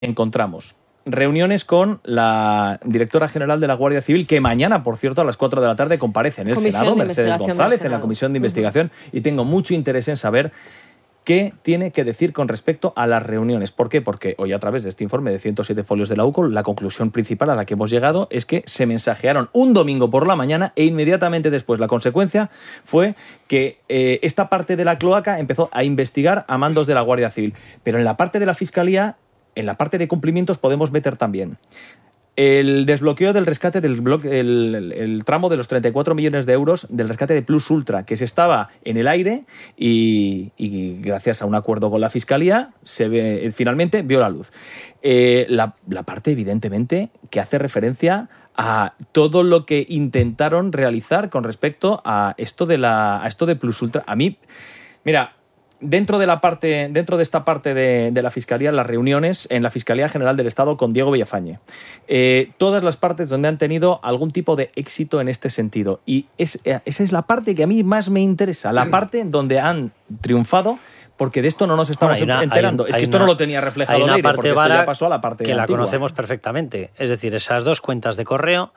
encontramos reuniones con la directora general de la Guardia Civil, que mañana, por cierto, a las 4 de la tarde comparece en el Senado, Mercedes González, en la Comisión de Investigación, y tengo mucho interés en saber qué tiene que decir con respecto a las reuniones. ¿Por qué? Porque hoy, a través de este informe de 107 folios de la UCO, la conclusión principal a la que hemos llegado es que se mensajearon un domingo por la mañana e inmediatamente después la consecuencia fue que esta parte de la cloaca empezó a investigar a mandos de la Guardia Civil. Pero en la parte de la Fiscalía, en la parte de cumplimientos, podemos meter también el desbloqueo del rescate el tramo de los 34 millones de euros del rescate de Plus Ultra, que se estaba en el aire y gracias a un acuerdo con la Fiscalía finalmente vio la luz. La parte, evidentemente, que hace referencia a todo lo que intentaron realizar con respecto a esto de Plus Ultra. A mí, mira, dentro de esta parte de la Fiscalía, las reuniones en la Fiscalía General del Estado con Diego Villafañe, todas las partes donde han tenido algún tipo de éxito en este sentido. Y esa es la parte que a mí más me interesa, la parte donde han triunfado, porque de esto no nos estamos enterando. Es que esto no lo tenía reflejado Leire, porque esto ya pasó a la parte que antigua. La conocemos perfectamente. Es decir, esas dos cuentas de correo,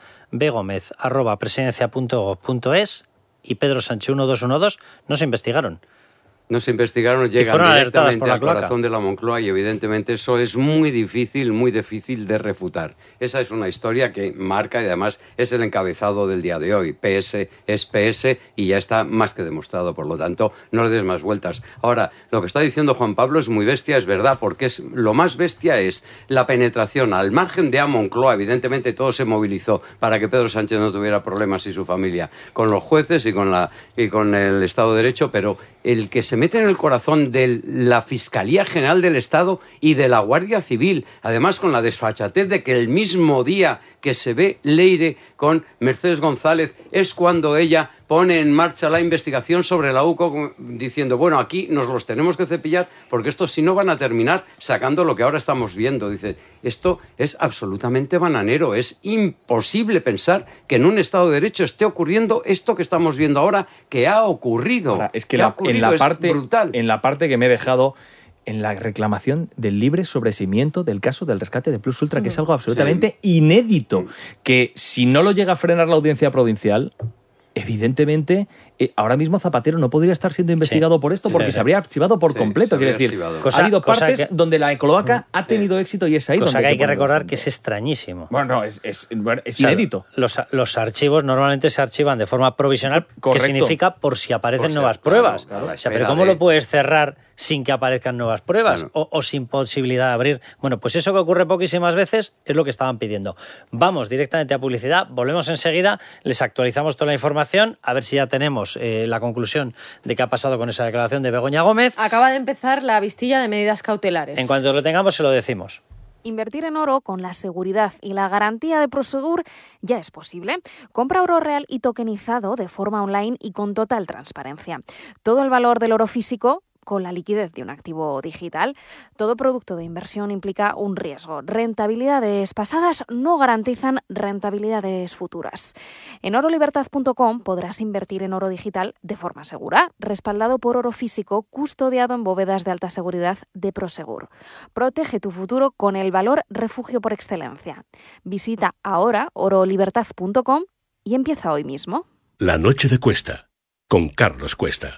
begomez@presidencia.gov.es y Pedro Sánchez 1212, no se investigaron. No se investigaron, llegan directamente al corazón de la Moncloa y evidentemente eso es muy difícil de refutar. Esa es una historia que marca y además es el encabezado del día de hoy. PS es PS y ya está más que demostrado, por lo tanto no le des más vueltas. Ahora, lo que está diciendo Juan Pablo es muy bestia, es verdad, porque lo más bestia es la penetración al margen de Moncloa. Evidentemente todo se movilizó para que Pedro Sánchez no tuviera problemas y su familia con los jueces y con el Estado de Derecho, pero el que se mete en el corazón de la Fiscalía General del Estado y de la Guardia Civil, además con la desfachatez de que el mismo día que se ve Leire con Mercedes González es cuando ella pone en marcha la investigación sobre la UCO diciendo, bueno, aquí nos los tenemos que cepillar porque estos si no van a terminar sacando lo que ahora estamos viendo. Dice, esto es absolutamente bananero, es imposible pensar que en un Estado de Derecho esté ocurriendo esto que estamos viendo ahora, que ha ocurrido. Ahora, es que en la parte que me he dejado, en la reclamación del libre sobreseimiento del caso del rescate de Plus Ultra, que es algo absolutamente inédito, que si no lo llega a frenar la audiencia provincial, evidentemente, ahora mismo Zapatero no podría estar siendo investigado por esto porque se habría archivado por completo. Quiero decir, ha habido partes donde la cloaca ha tenido éxito y es ahí cosa donde... que hay que recordar que es extrañísimo. Bueno, es inédito. Los archivos normalmente se archivan de forma provisional, que significa por si aparecen nuevas pruebas. Claro, pero ¿cómo lo puedes cerrar sin que aparezcan nuevas pruebas o sin posibilidad de abrir? Bueno, pues eso que ocurre poquísimas veces es lo que estaban pidiendo. Vamos directamente a publicidad, volvemos enseguida, les actualizamos toda la información, a ver si ya tenemos la conclusión de qué ha pasado con esa declaración de Begoña Gómez. Acaba de empezar la vistilla de medidas cautelares. En cuanto lo tengamos, se lo decimos. Invertir en oro con la seguridad y la garantía de Prosegur ya es posible. Compra oro real y tokenizado de forma online y con total transparencia. Todo el valor del oro físico con la liquidez de un activo digital. Todo producto de inversión implica un riesgo. Rentabilidades pasadas no garantizan rentabilidades futuras. En orolibertad.com podrás invertir en oro digital de forma segura, respaldado por oro físico, custodiado en bóvedas de alta seguridad de Prosegur. Protege tu futuro con el valor refugio por excelencia. Visita ahora orolibertad.com y empieza hoy mismo. La noche de Cuesta, con Carlos Cuesta.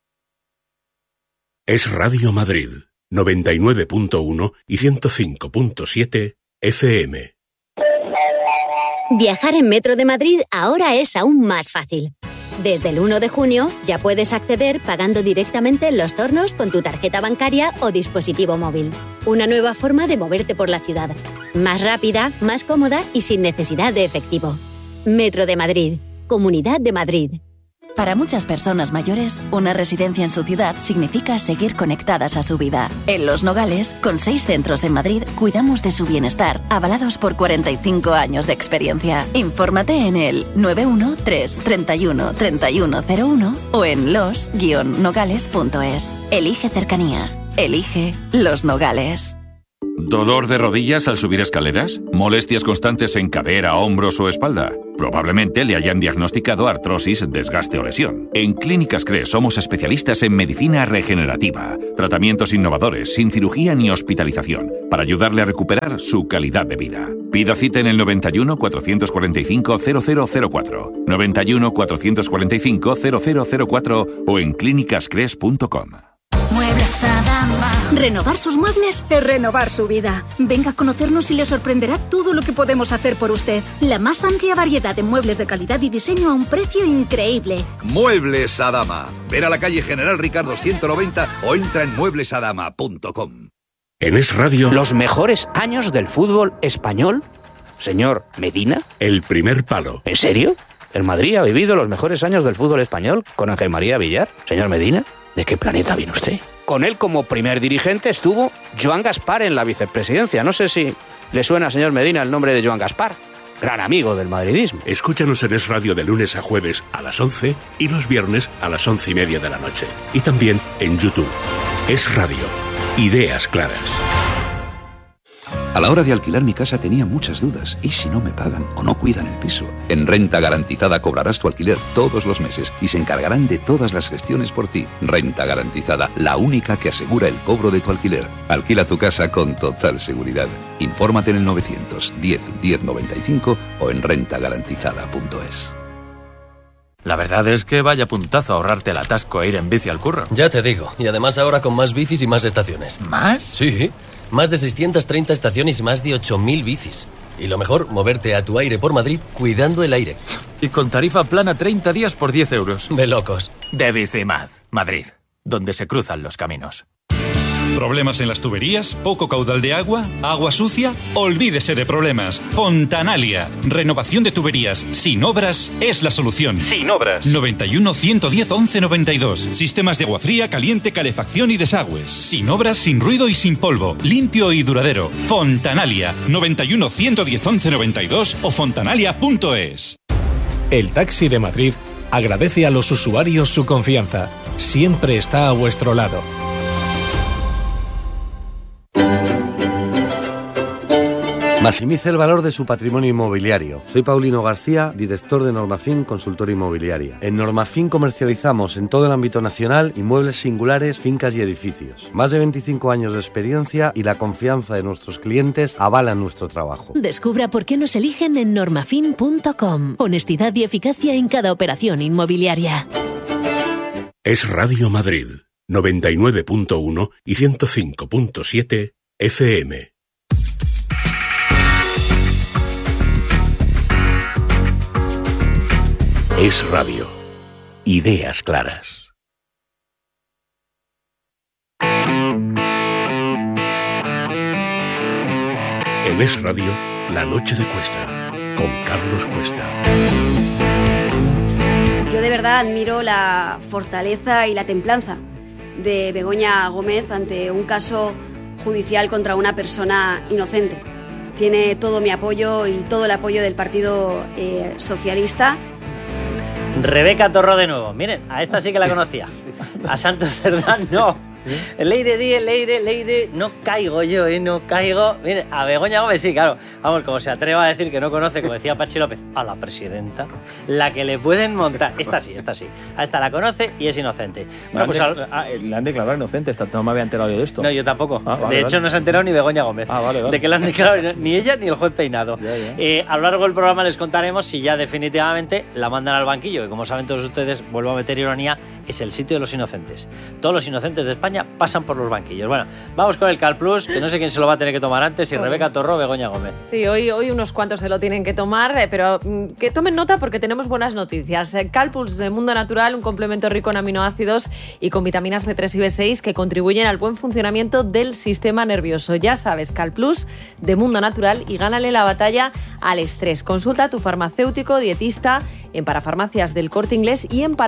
Es Radio Madrid, 99.1 y 105.7 FM. Viajar en Metro de Madrid ahora es aún más fácil. Desde el 1 de junio ya puedes acceder pagando directamente en los tornos con tu tarjeta bancaria o dispositivo móvil. Una nueva forma de moverte por la ciudad. Más rápida, más cómoda y sin necesidad de efectivo. Metro de Madrid, Comunidad de Madrid. Para muchas personas mayores, una residencia en su ciudad significa seguir conectadas a su vida. En Los Nogales, con 6 centros en Madrid, cuidamos de su bienestar, avalados por 45 años de experiencia. Infórmate en el 913 31 3101 o en los-nogales.es. Elige cercanía. Elige Los Nogales. ¿Dolor de rodillas al subir escaleras? ¿Molestias constantes en cadera, hombros o espalda? Probablemente le hayan diagnosticado artrosis, desgaste o lesión. En Clínicas CRES somos especialistas en medicina regenerativa, tratamientos innovadores, sin cirugía ni hospitalización, para ayudarle a recuperar su calidad de vida. Pida cita en el 91 445 0004, 91 445 0004 o en clínicascres.com. Muebles Adama. Renovar sus muebles es renovar su vida. Venga a conocernos y le sorprenderá todo lo que podemos hacer por usted. La más amplia variedad de muebles de calidad y diseño a un precio increíble. Muebles Adama. Ven a la calle General Ricardo 190 o entra en mueblesadama.com. En Es Radio. ¿Los mejores años del fútbol español? Señor Medina. El primer palo. ¿En serio? ¿El Madrid ha vivido los mejores años del fútbol español con Ángel María Villar? Señor Medina. ¿De qué planeta viene usted? Con él como primer dirigente estuvo Joan Gaspar en la vicepresidencia. No sé si le suena, señor Medina, el nombre de Joan Gaspar. Gran amigo del madridismo. Escúchanos en Es Radio de lunes a jueves a las 11 y los viernes a las 11:30 de la noche. Y también en YouTube. Es Radio. Ideas claras. A la hora de alquilar mi casa tenía muchas dudas. ¿Y si no me pagan o no cuidan el piso? En Renta Garantizada cobrarás tu alquiler todos los meses y se encargarán de todas las gestiones por ti. Renta Garantizada, la única que asegura el cobro de tu alquiler. Alquila tu casa con total seguridad. Infórmate en el 910 1095 o en rentagarantizada.es. La verdad es que vaya puntazo ahorrarte el atasco e ir en bici al curro. Ya te digo, y además ahora con más bicis y más estaciones. ¿Más? Sí, más de 630 estaciones y más de 8.000 bicis. Y lo mejor, moverte a tu aire por Madrid cuidando el aire. Y con tarifa plana 30 días por 10 euros. De locos. De Bicimad, Madrid, donde se cruzan los caminos. ¿Problemas en las tuberías? ¿Poco caudal de agua? ¿Agua sucia? Olvídese de problemas. Fontanalia. Renovación de tuberías sin obras es la solución. Sin obras. 91 110 11 92. Sistemas de agua fría, caliente, calefacción y desagües. Sin obras, sin ruido y sin polvo. Limpio y duradero. Fontanalia. 91 110 11 92 o fontanalia.es. El Taxi de Madrid agradece a los usuarios su confianza. Siempre está a vuestro lado. Maximice el valor de su patrimonio inmobiliario. Soy Paulino García, director de Normafin Consultora Inmobiliaria. En Normafin comercializamos en todo el ámbito nacional inmuebles singulares, fincas y edificios. Más de 25 años de experiencia y la confianza de nuestros clientes avalan nuestro trabajo. Descubra por qué nos eligen en normafin.com. Honestidad y eficacia en cada operación inmobiliaria. Es Radio Madrid, 99.1 y 105.7 FM. Es Radio. Ideas claras. En Es Radio, La Noche de Cuesta, con Carlos Cuesta. Yo de verdad admiro la fortaleza y la templanza de Begoña Gómez ante un caso judicial contra una persona inocente. Tiene todo mi apoyo y todo el apoyo del Partido Socialista. Rebeca Torró de nuevo. Miren, a esta sí que la conocía. A Santos Cerdán no. ¿Sí? Leire, no caigo yo, no caigo. Miren, a Begoña Gómez sí, claro. Vamos, como se atreva a decir que no conoce, como decía Pachi López, a la presidenta, la que le pueden montar. Esta sí. A esta la conoce y es inocente. Bueno, pues le han declarado inocente. No me había enterado yo de esto. No, yo tampoco. De hecho, no se ha enterado ni Begoña Gómez. Vale. De que le han declarado ni ella ni el juez Peinado. Ya. A lo largo del programa les contaremos si ya definitivamente la mandan al banquillo. Y como saben todos ustedes, vuelvo a meter ironía, es el sitio de los inocentes. Todos los inocentes de España pasan por los banquillos. Bueno, vamos con el Cal Plus, que no sé quién se lo va a tener que tomar antes, si Rebeca Torró o Begoña Gómez. Sí, hoy unos cuantos se lo tienen que tomar, pero que tomen nota porque tenemos buenas noticias. Cal Plus de Mundo Natural, un complemento rico en aminoácidos y con vitaminas B3 y B6 que contribuyen al buen funcionamiento del sistema nervioso. Ya sabes, Cal Plus de Mundo Natural y gánale la batalla al estrés. Consulta a tu farmacéutico, dietista, en Parafarmacias del Corte Inglés y en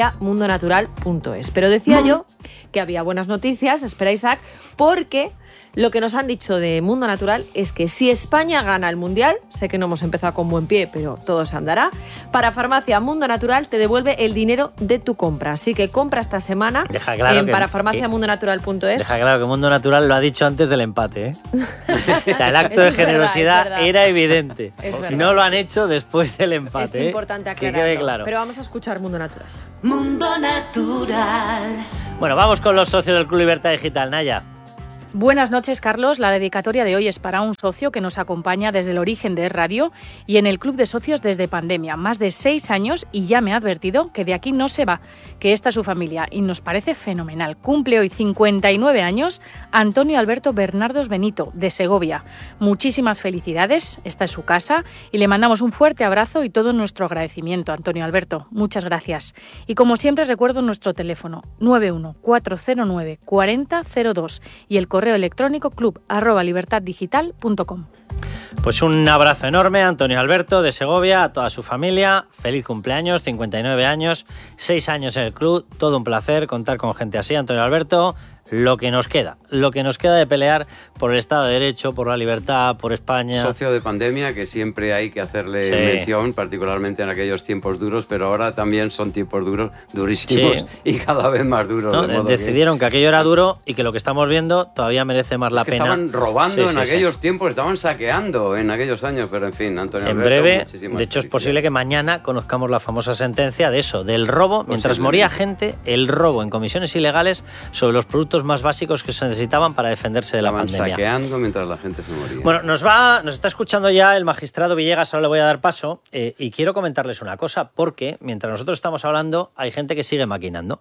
parafarmaciamundonatural.es. Pero decía yo que había buenas noticias, espera Isaac, porque Lo que nos han dicho de Mundo Natural es que si España gana el Mundial, sé que no hemos empezado con buen pie, pero todo se andará, para Farmacia Mundo Natural te devuelve el dinero de tu compra. Así que compra esta semana en parafarmaciamundonatural.es. Deja claro que Mundo Natural lo ha dicho antes del empate, ¿eh? O sea, el acto de generosidad era evidente. No lo han hecho después del empate. Es importante aclararlo. Que quede claro. Pero vamos a escuchar Mundo Natural. Mundo Natural. Bueno, vamos con los socios del Club Libertad Digital, Naya. Buenas noches, Carlos. La dedicatoria de hoy es para un socio que nos acompaña desde el origen de Es Radio y en el Club de Socios desde pandemia. Más de 6 años y ya me ha advertido que de aquí no se va, que esta es su familia y nos parece fenomenal. Cumple hoy 59 años Antonio Alberto Bernardos Benito, de Segovia. Muchísimas felicidades, esta es su casa y le mandamos un fuerte abrazo y todo nuestro agradecimiento, Antonio Alberto. Muchas gracias. Y como siempre recuerdo nuestro teléfono 91409 4002 y el correo electrónico club@libertaddigital.com. Pues un abrazo enorme a Antonio Alberto de Segovia, a toda su familia. Feliz cumpleaños, 59 años, 6 años en el club. Todo un placer contar con gente así, Antonio Alberto. Lo que nos queda de pelear por el Estado de Derecho, por la libertad, por España. Socio de pandemia, que siempre hay que hacerle mención, particularmente en aquellos tiempos duros, pero ahora también son tiempos duros, durísimos y cada vez más duros. No, decidieron que aquello era duro y que lo que estamos viendo todavía merece más la pena. Estaban robando en aquellos tiempos, estaban saqueando en aquellos años, pero en fin, Antonio en Alberto, breve, de hecho es posible que mañana conozcamos la famosa sentencia de eso, del robo, mientras moría gente, el robo en comisiones ilegales sobre los productos más básicos que se necesitaban para defenderse de la pandemia. Saqueando mientras la gente se moría. Bueno, nos está escuchando ya el magistrado Villegas, ahora le voy a dar paso, y quiero comentarles una cosa, porque mientras nosotros estamos hablando hay gente que sigue maquinando.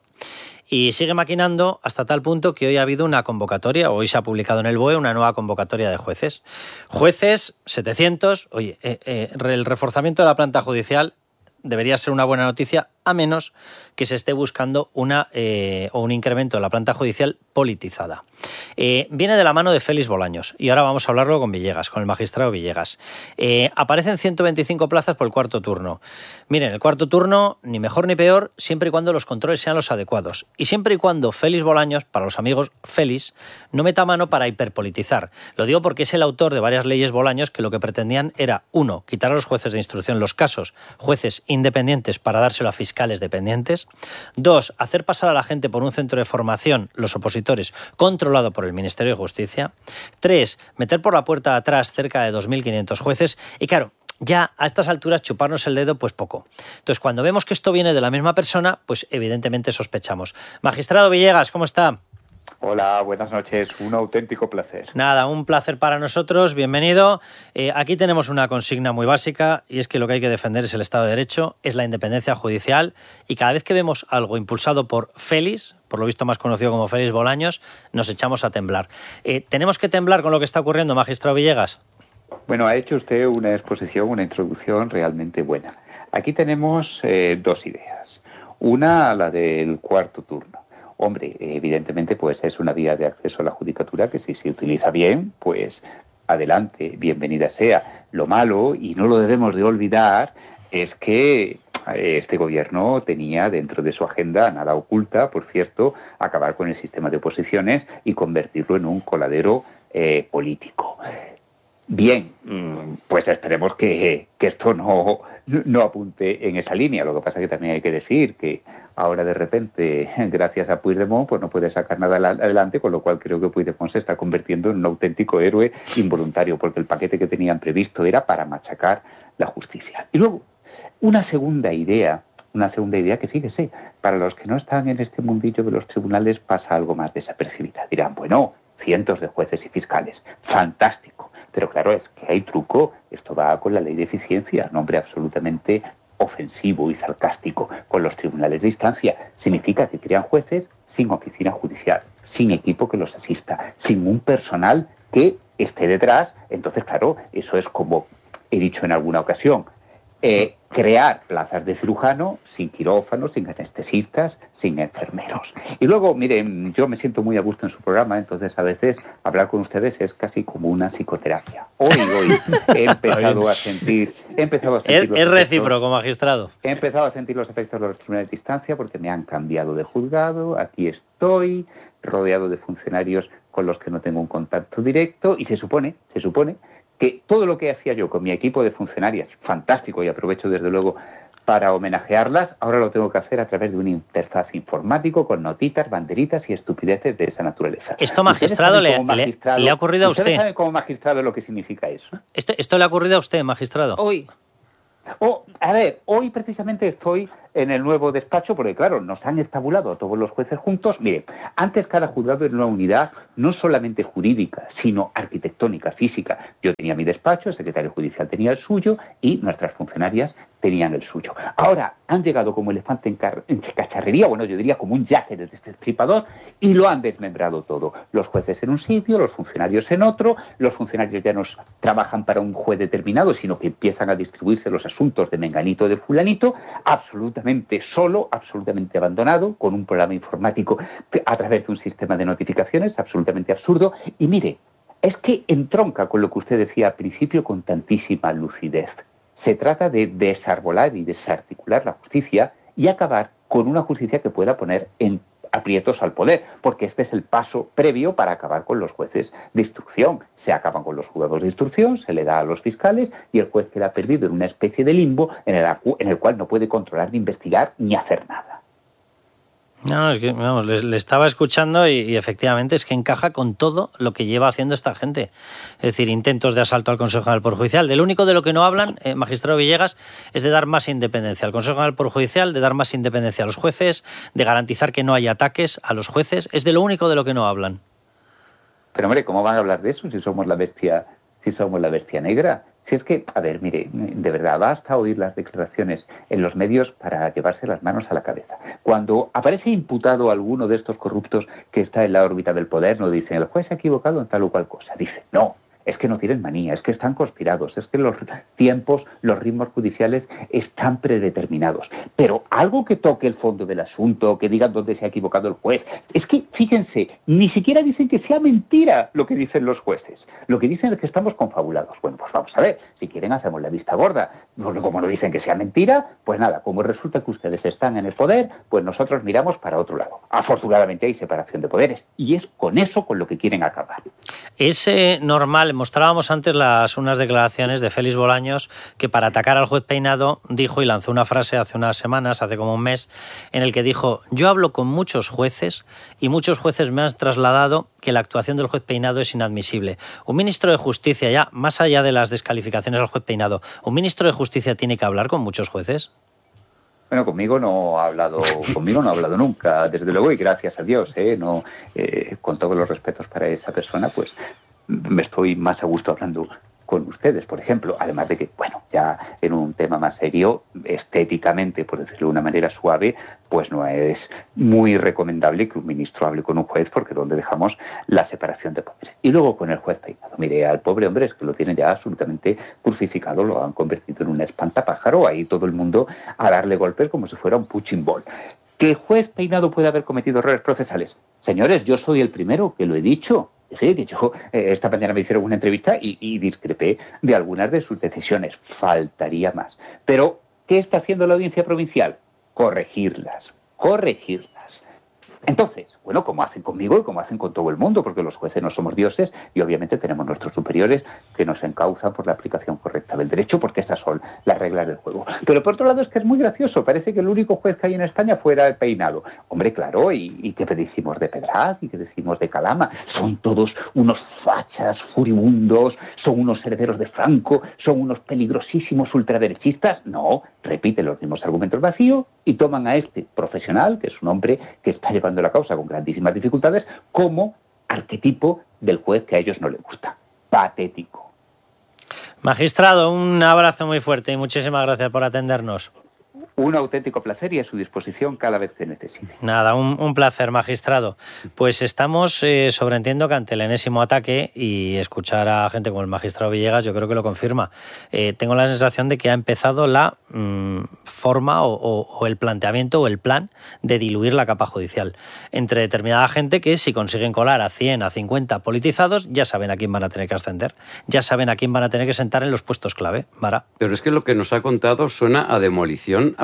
Y sigue maquinando hasta tal punto que hoy ha habido una convocatoria, o hoy se ha publicado en el BOE una nueva convocatoria de jueces. Jueces, 700, oye, el reforzamiento de la planta judicial debería ser una buena noticia, a menos que se esté buscando un incremento de la planta judicial politizada. Viene de la mano de Félix Bolaños y ahora vamos a hablarlo con Villegas, con el magistrado Villegas. Aparecen 125 plazas por el cuarto turno. Miren, el cuarto turno, ni mejor ni peor, siempre y cuando los controles sean los adecuados. Y siempre y cuando Félix Bolaños, para los amigos Félix, no meta mano para hiperpolitizar. Lo digo porque es el autor de varias leyes Bolaños que lo que pretendían era, 1, quitar a los jueces de instrucción los casos, jueces independientes para dárselo a fiscales dependientes. 2, hacer pasar a la gente por un centro de formación, los opositores, controlado por el Ministerio de Justicia. 3, meter por la puerta de atrás cerca de 2.500 jueces. Y claro, ya a estas alturas chuparnos el dedo, pues poco. Entonces, cuando vemos que esto viene de la misma persona, pues evidentemente sospechamos. Magistrado Villegas, ¿cómo está? Hola, buenas noches. Un auténtico placer. Nada, un placer para nosotros. Bienvenido. Aquí tenemos una consigna muy básica y es que lo que hay que defender es el Estado de Derecho, es la independencia judicial y cada vez que vemos algo impulsado por Félix, por lo visto más conocido como Félix Bolaños, nos echamos a temblar. ¿Tenemos que temblar con lo que está ocurriendo, magistrado Villegas? Bueno, ha hecho usted una exposición, una introducción realmente buena. Aquí tenemos 2 ideas. Una, la del cuarto turno. Hombre, evidentemente pues es una vía de acceso a la judicatura que si se utiliza bien, pues adelante, bienvenida sea. Lo malo, y no lo debemos de olvidar, es que este gobierno tenía dentro de su agenda, nada oculta, por cierto, acabar con el sistema de oposiciones y convertirlo en un coladero político. Bien, pues esperemos que esto no apunte en esa línea. Lo que pasa es que también hay que decir que ahora de repente, gracias a Puigdemont, pues no puede sacar nada adelante, con lo cual creo que Puigdemont se está convirtiendo en un auténtico héroe involuntario, porque el paquete que tenían previsto era para machacar la justicia. Y luego, una segunda idea que, fíjese, para los que no están en este mundillo de los tribunales pasa algo más desapercibida. Dirán, bueno, cientos de jueces y fiscales, fantástico. Pero claro, es que hay truco. Esto va con la ley de eficiencia, nombre absolutamente ofensivo y sarcástico con los tribunales de instancia. Significa que crean jueces sin oficina judicial, sin equipo que los asista, sin un personal que esté detrás. Entonces, claro, eso es como he dicho en alguna ocasión, crear plazas de cirujano sin quirófanos, sin anestesistas, sin enfermeros. Y luego, miren, yo me siento muy a gusto en su programa, entonces a veces hablar con ustedes es casi como una psicoterapia. Hoy he empezado a sentir... Es recíproco, magistrado. He empezado a sentir los efectos de los tribunales de distancia porque me han cambiado de juzgado, aquí estoy, rodeado de funcionarios con los que no tengo un contacto directo, y se supone que todo lo que hacía yo con mi equipo de funcionarias, fantástico, y aprovecho desde luego para homenajearlas, ahora lo tengo que hacer a través de un interfaz informático con notitas, banderitas y estupideces de esa naturaleza. Esto, magistrado, le ha ocurrido a usted. ¿Ustedes saben como magistrado lo que significa eso? ¿Esto le ha ocurrido a usted, magistrado? Hoy. A ver, hoy precisamente estoy en el nuevo despacho porque, claro, nos han estabulado a todos los jueces juntos. Mire, antes cada juzgado era una unidad no solamente jurídica, sino arquitectónica, física. Yo tenía mi despacho, el secretario judicial tenía el suyo y nuestras funcionarias tenían el suyo. Ahora han llegado como elefante en cacharrería, bueno, yo diría como un yace de destripador, y lo han desmembrado todo. Los jueces en un sitio, los funcionarios en otro, los funcionarios ya no trabajan para un juez determinado, sino que empiezan a distribuirse los asuntos de menganito, de fulanito, absolutamente solo, absolutamente abandonado, con un programa informático a través de un sistema de notificaciones, absolutamente absurdo. Y mire, es que entronca con lo que usted decía al principio con tantísima lucidez. Se trata de desarbolar y desarticular la justicia y acabar con una justicia que pueda poner en aprietos al poder, porque este es el paso previo para acabar con los jueces de instrucción. Se acaban con los juzgados de instrucción, se le da a los fiscales y el juez queda perdido en una especie de limbo en el cual no puede controlar, ni investigar, ni hacer nada. No, es que, vamos, le estaba escuchando y efectivamente es que encaja con todo lo que lleva haciendo esta gente. Es decir, intentos de asalto al Consejo General del Poder Judicial. Del único de lo que no hablan, magistrado Villegas, es de dar más independencia al Consejo General del Poder Judicial, de dar más independencia a los jueces, de garantizar que no haya ataques a los jueces. Es de lo único de lo que no hablan. Pero, hombre, ¿cómo van a hablar de eso si somos la bestia negra? Si es que, a ver, mire, de verdad, basta oír las declaraciones en los medios para llevarse las manos a la cabeza. Cuando aparece imputado alguno de estos corruptos que está en la órbita del poder, no dicen, el juez se ha equivocado en tal o cual cosa. Dicen, no, es que no tienen manía, es que están conspirados, es que los tiempos, los ritmos judiciales están predeterminados. Pero algo que toque el fondo del asunto, que digan dónde se ha equivocado el juez, es que, fíjense, ni siquiera dicen que sea mentira lo que dicen los jueces. Lo que dicen es que estamos confabulados. Bueno, pues vamos a ver, si quieren hacemos la vista gorda. Como no dicen que sea mentira, pues nada, como resulta que ustedes están en el poder, pues nosotros miramos para otro lado. Afortunadamente hay separación de poderes y es con eso con lo que quieren acabar. Es normal. Mostrábamos antes unas declaraciones de Félix Bolaños que para atacar al juez Peinado dijo y lanzó una frase hace unas semanas, hace como un mes, en el que dijo: yo hablo con muchos jueces y muchos jueces me han trasladado que la actuación del juez Peinado es inadmisible. Un ministro de Justicia, ya más allá de las descalificaciones al juez Peinado, ¿un ministro de Justicia tiene que hablar con muchos jueces? Bueno, conmigo no ha hablado nunca, desde luego, y gracias a Dios, con todos los respetos para esa persona, pues me estoy más a gusto hablando con ustedes, por ejemplo, además de que, bueno, ya en un tema más serio, estéticamente, por decirlo de una manera suave, pues no es muy recomendable que un ministro hable con un juez, porque donde dejamos la separación de poderes. Y luego con el juez Peinado, mire, al pobre hombre es que lo tienen ya absolutamente crucificado, lo han convertido en un espantapájaro, ahí todo el mundo a darle golpes como si fuera un punching ball. ¿Que el juez Peinado puede haber cometido errores procesales? Señores, yo soy el primero que lo he dicho. Sí, que yo esta mañana me hicieron una entrevista y discrepé de algunas de sus decisiones. Faltaría más. Pero, ¿qué está haciendo la Audiencia Provincial? Corregirlas. Entonces, bueno, como hacen conmigo y como hacen con todo el mundo, porque los jueces no somos dioses y obviamente tenemos nuestros superiores que nos encauzan por la aplicación correcta del derecho, porque esas son las reglas del juego. Pero por otro lado es que es muy gracioso, parece que el único juez que hay en España fuera el Peinado. Hombre, claro, ¿y qué decimos de Pedraz? ¿Y qué decimos de Calama? Son todos unos fachas furibundos, son unos herederos de Franco, son unos peligrosísimos ultraderechistas. No, repiten los mismos argumentos vacíos y toman a este profesional, que es un hombre que está llevando la causa con grandísimas dificultades, como arquetipo del juez que a ellos no les gusta. Patético. Magistrado, un abrazo muy fuerte y muchísimas gracias por atendernos. Un auténtico placer y a su disposición cada vez que necesite. Nada, un placer, magistrado. Pues estamos, sobreentiendo que ante el enésimo ataque, y escuchar a gente como el magistrado Villegas yo creo que lo confirma. Tengo la sensación de que ha empezado la forma o el planteamiento o el plan de diluir la capa judicial entre determinada gente que, si consiguen colar a 100, a 50 politizados, ya saben a quién van a tener que ascender, ya saben a quién van a tener que sentar en los puestos clave. Mara. Pero es que lo que nos ha contado suena a demolición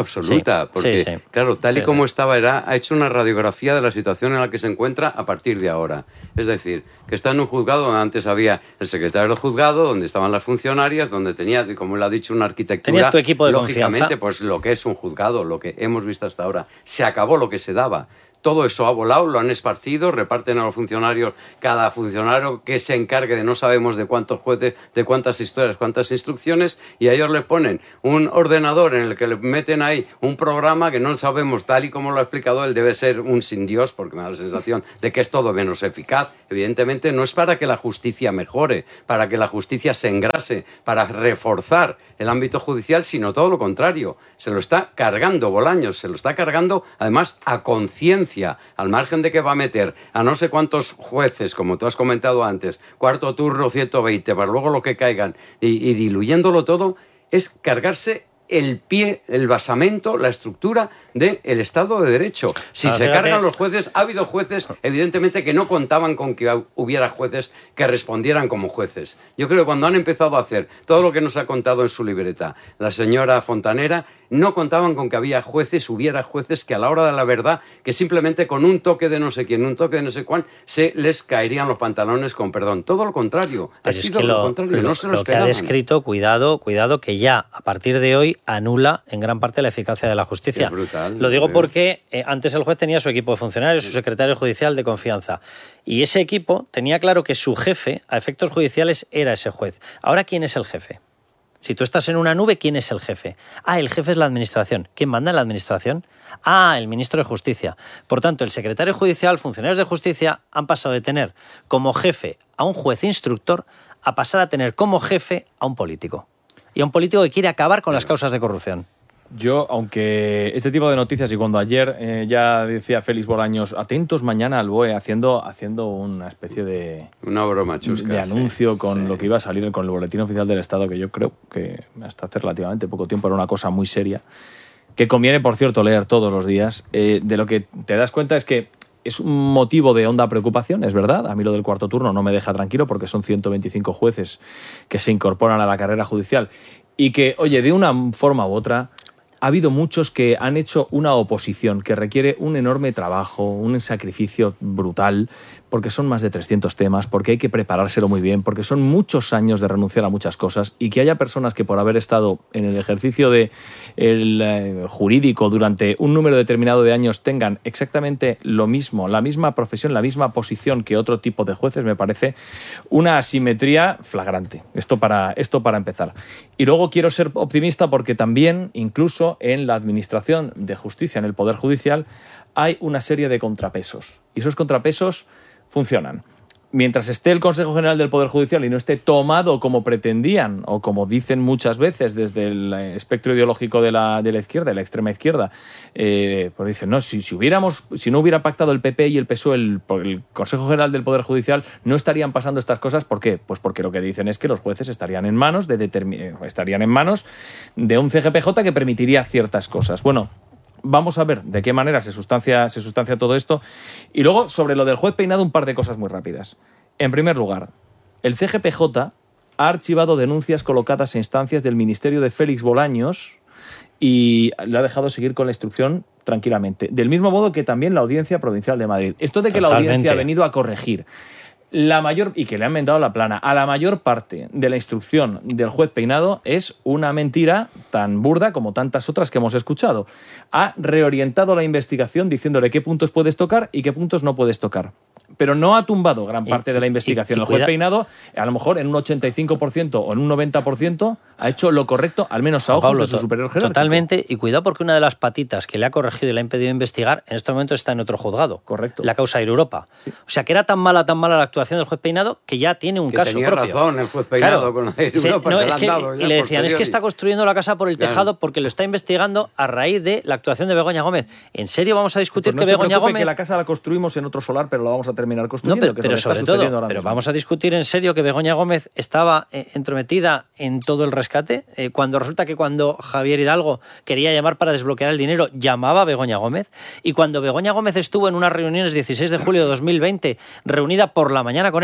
absoluta, porque, claro, tal y como estaba, ha hecho una radiografía de la situación en la que se encuentra a partir de ahora. Es decir, que está en un juzgado donde antes había el secretario del juzgado, donde estaban las funcionarias, donde tenía, como él ha dicho, una arquitectura. ¿Tenías tu equipo de lógicamente, confianza? Pues lo que es un juzgado, lo que hemos visto hasta ahora. Se acabó lo que se daba. Todo eso ha volado, lo han esparcido, reparten a los funcionarios, cada funcionario que se encargue de no sabemos de cuántos jueces, de cuántas historias, cuántas instrucciones, y a ellos les ponen un ordenador en el que le meten ahí un programa que no sabemos, tal y como lo ha explicado él, debe ser un sin Dios, porque me da la sensación de que es todo menos eficaz. Evidentemente no es para que la justicia mejore, para que la justicia se engrase, para reforzar el ámbito judicial, sino todo lo contrario. Se lo está cargando Bolaños, se lo está cargando además a conciencia, al margen de que va a meter a no sé cuántos jueces, como tú has comentado antes, cuarto turno 120, para luego lo que caigan, y diluyéndolo todo, es cargarse el pie, el basamento, la estructura del Estado de Derecho. Si se cargan los jueces, ha habido jueces, evidentemente, que no contaban con que hubiera jueces que respondieran como jueces. Yo creo que cuando han empezado a hacer todo lo que nos ha contado en su libreta la señora Fontanera, no contaban con que hubiera jueces que a la hora de la verdad, que simplemente con un toque de no sé quién, un toque de no sé cuál, se les caerían los pantalones con perdón. Todo lo contrario. Pero es que lo que ha descrito, cuidado, que ya, a partir de hoy, anula en gran parte la eficacia de la justicia. Es brutal. Lo digo porque antes el juez tenía su equipo de funcionarios, su secretario judicial de confianza, y ese equipo tenía claro que su jefe, a efectos judiciales, era ese juez. Ahora, ¿quién es el jefe? Si tú estás en una nube, ¿quién es el jefe? El jefe es la administración. ¿Quién manda en la administración? El ministro de Justicia. Por tanto, el secretario judicial, funcionarios de justicia, han pasado de tener como jefe a un juez instructor a pasar a tener como jefe a un político. Y a un político que quiere acabar con las causas de corrupción. Yo, aunque este tipo de noticias, y cuando ayer ya decía Félix Bolaños, atentos mañana al BOE, haciendo una especie de... Una broma chusca. De anuncio con lo que iba a salir con el Boletín Oficial del Estado, que yo creo que hasta hace relativamente poco tiempo era una cosa muy seria, que conviene, por cierto, leer todos los días. De lo que te das cuenta es que es un motivo de honda preocupación, es verdad. A mí lo del cuarto turno no me deja tranquilo porque son 125 jueces que se incorporan a la carrera judicial y que, oye, de una forma u otra... Ha habido muchos que han hecho una oposición que requiere un enorme trabajo, un sacrificio brutal, porque son más de 300 temas, porque hay que preparárselo muy bien, porque son muchos años de renunciar a muchas cosas, y que haya personas que por haber estado en el ejercicio del jurídico durante un número determinado de años tengan exactamente lo mismo, la misma profesión, la misma posición que otro tipo de jueces, me parece una asimetría flagrante. Esto para empezar. Y luego quiero ser optimista porque también, incluso en la Administración de Justicia, en el Poder Judicial, hay una serie de contrapesos. Y esos contrapesos funcionan. Mientras esté el Consejo General del Poder Judicial y no esté tomado como pretendían, o como dicen muchas veces desde el espectro ideológico de la izquierda, de la extrema izquierda, pues dicen, no, si no hubiera pactado el PP y el PSOE, el Consejo General del Poder Judicial, no estarían pasando estas cosas. ¿Por qué? Pues porque lo que dicen es que los jueces estarían en manos de un CGPJ que permitiría ciertas cosas. Bueno, vamos a ver de qué manera se sustancia todo esto. Y luego, sobre lo del juez Peinado, un par de cosas muy rápidas. En primer lugar, el CGPJ ha archivado denuncias colocadas en instancias del Ministerio de Félix Bolaños y le ha dejado seguir con la instrucción tranquilamente. Del mismo modo que también la Audiencia Provincial de Madrid. Esto de que la Audiencia ha venido a corregir y que le han vendado la plana a la mayor parte de la instrucción del juez Peinado es una mentira tan burda como tantas otras que hemos escuchado. Ha reorientado la investigación diciéndole qué puntos puedes tocar y qué puntos no puedes tocar. Pero no ha tumbado gran parte de la investigación. El juez Peinado, a lo mejor en un 85% o en un 90%, ha hecho lo correcto, al menos a ojos de su superior jerárquico. Totalmente, y cuidado porque una de las patitas que le ha corregido y le ha impedido investigar, en este momento está en otro juzgado. Correcto. La causa Air Europa. Sí. O sea, que era tan mala la actuación del juez Peinado que ya tiene un caso propio. Tenía razón el juez Peinado con Air Europa, se la han dado. Y le decían, es que está construyendo la casa por el tejado porque lo está investigando a raíz de la actuación de Begoña Gómez. ¿En serio vamos a discutir que Begoña Gómez... que la casa la construimos en otro solar, pero la vamos a terminar construyendo? No, pero sobre todo, vamos a discutir en serio que Begoña Gómez estaba entrometida en todo el rescate, cuando resulta que cuando Javier Hidalgo quería llamar para desbloquear el dinero, llamaba a Begoña Gómez, y cuando Begoña Gómez estuvo en unas reuniones 16 de julio de 2020, reunida por la mañana con él,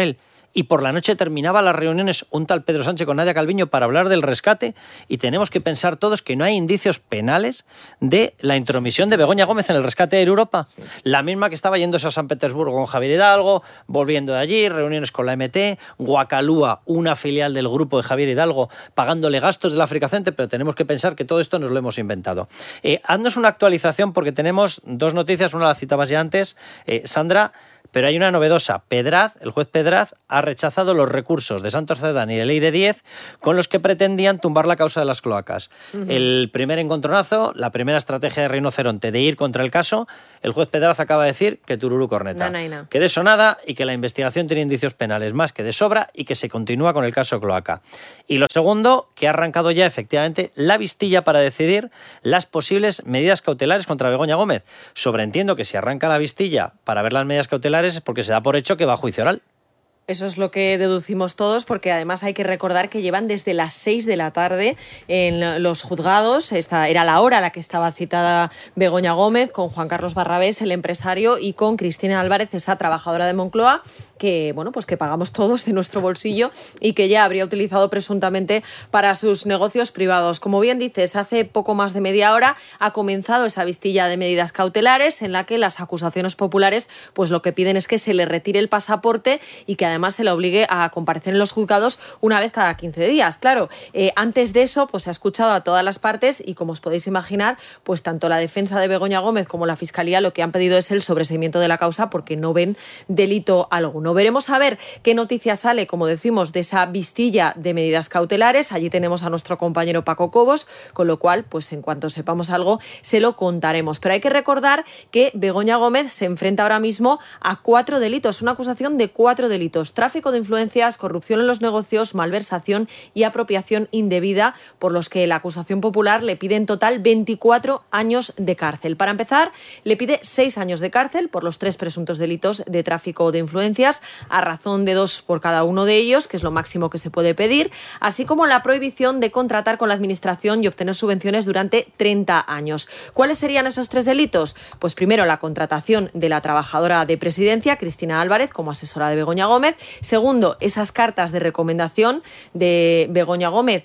y por la noche terminaba las reuniones un tal Pedro Sánchez con Nadia Calviño para hablar del rescate, y tenemos que pensar todos que no hay indicios penales de la intromisión de Begoña Gómez en el rescate de Europa. Sí. La misma que estaba yéndose a San Petersburgo con Javier Hidalgo, volviendo de allí, reuniones con la MT, Guacalúa, una filial del grupo de Javier Hidalgo, pagándole gastos del Africa Center, pero tenemos que pensar que todo esto nos lo hemos inventado. Haznos una actualización porque tenemos dos noticias, una la citabas ya antes, Sandra, pero hay una novedosa. El juez Pedraz, ha rechazado los recursos de Santos Cerdán y de Leire 10 con los que pretendían tumbar la causa de las cloacas. El primer encontronazo, la primera estrategia de Rinoceronte de ir contra el caso, el juez Pedraz acaba de decir que tururú corneta, que de eso nada y que la investigación tiene indicios penales más que de sobra y que se continúa con el caso cloaca. Y lo segundo, que ha arrancado ya efectivamente la vistilla para decidir las posibles medidas cautelares contra Begoña Gómez. Sobreentiendo que si arranca la vistilla para ver las medidas cautelares es porque se da por hecho que va a juicio oral. Eso es lo que deducimos todos, porque además hay que recordar que llevan desde las 6 de la tarde en los juzgados. Esta era la hora a la que estaba citada Begoña Gómez, con Juan Carlos Barrabés, el empresario, y con Cristina Álvarez, esa trabajadora de Moncloa, que que pagamos todos de nuestro bolsillo y que ya habría utilizado presuntamente para sus negocios privados. Como bien dices, hace poco más de media hora ha comenzado esa vistilla de medidas cautelares en la que las acusaciones populares lo que piden es que se le retire el pasaporte y que además se le obligue a comparecer en los juzgados una vez cada 15 días. Claro, antes de eso se ha escuchado a todas las partes y, como os podéis imaginar, tanto la defensa de Begoña Gómez como la Fiscalía lo que han pedido es el sobreseimiento de la causa porque no ven delito alguno. Veremos a ver qué noticia sale, como decimos, de esa vistilla de medidas cautelares. Allí tenemos a nuestro compañero Paco Cobos, con lo cual, en cuanto sepamos algo, se lo contaremos. Pero hay que recordar que Begoña Gómez se enfrenta ahora mismo a 4 delitos, una acusación de 4 delitos: tráfico de influencias, corrupción en los negocios, malversación y apropiación indebida, por los que la acusación popular le pide en total 24 años de cárcel. Para empezar, le pide 6 años de cárcel por los 3 presuntos delitos de tráfico de influencias, a razón de 2 por cada uno de ellos, que es lo máximo que se puede pedir, así como la prohibición de contratar con la Administración y obtener subvenciones durante 30 años. ¿Cuáles serían esos 3 delitos? Primero, la contratación de la trabajadora de Presidencia, Cristina Álvarez, como asesora de Begoña Gómez. Segundo, esas cartas de recomendación de Begoña Gómez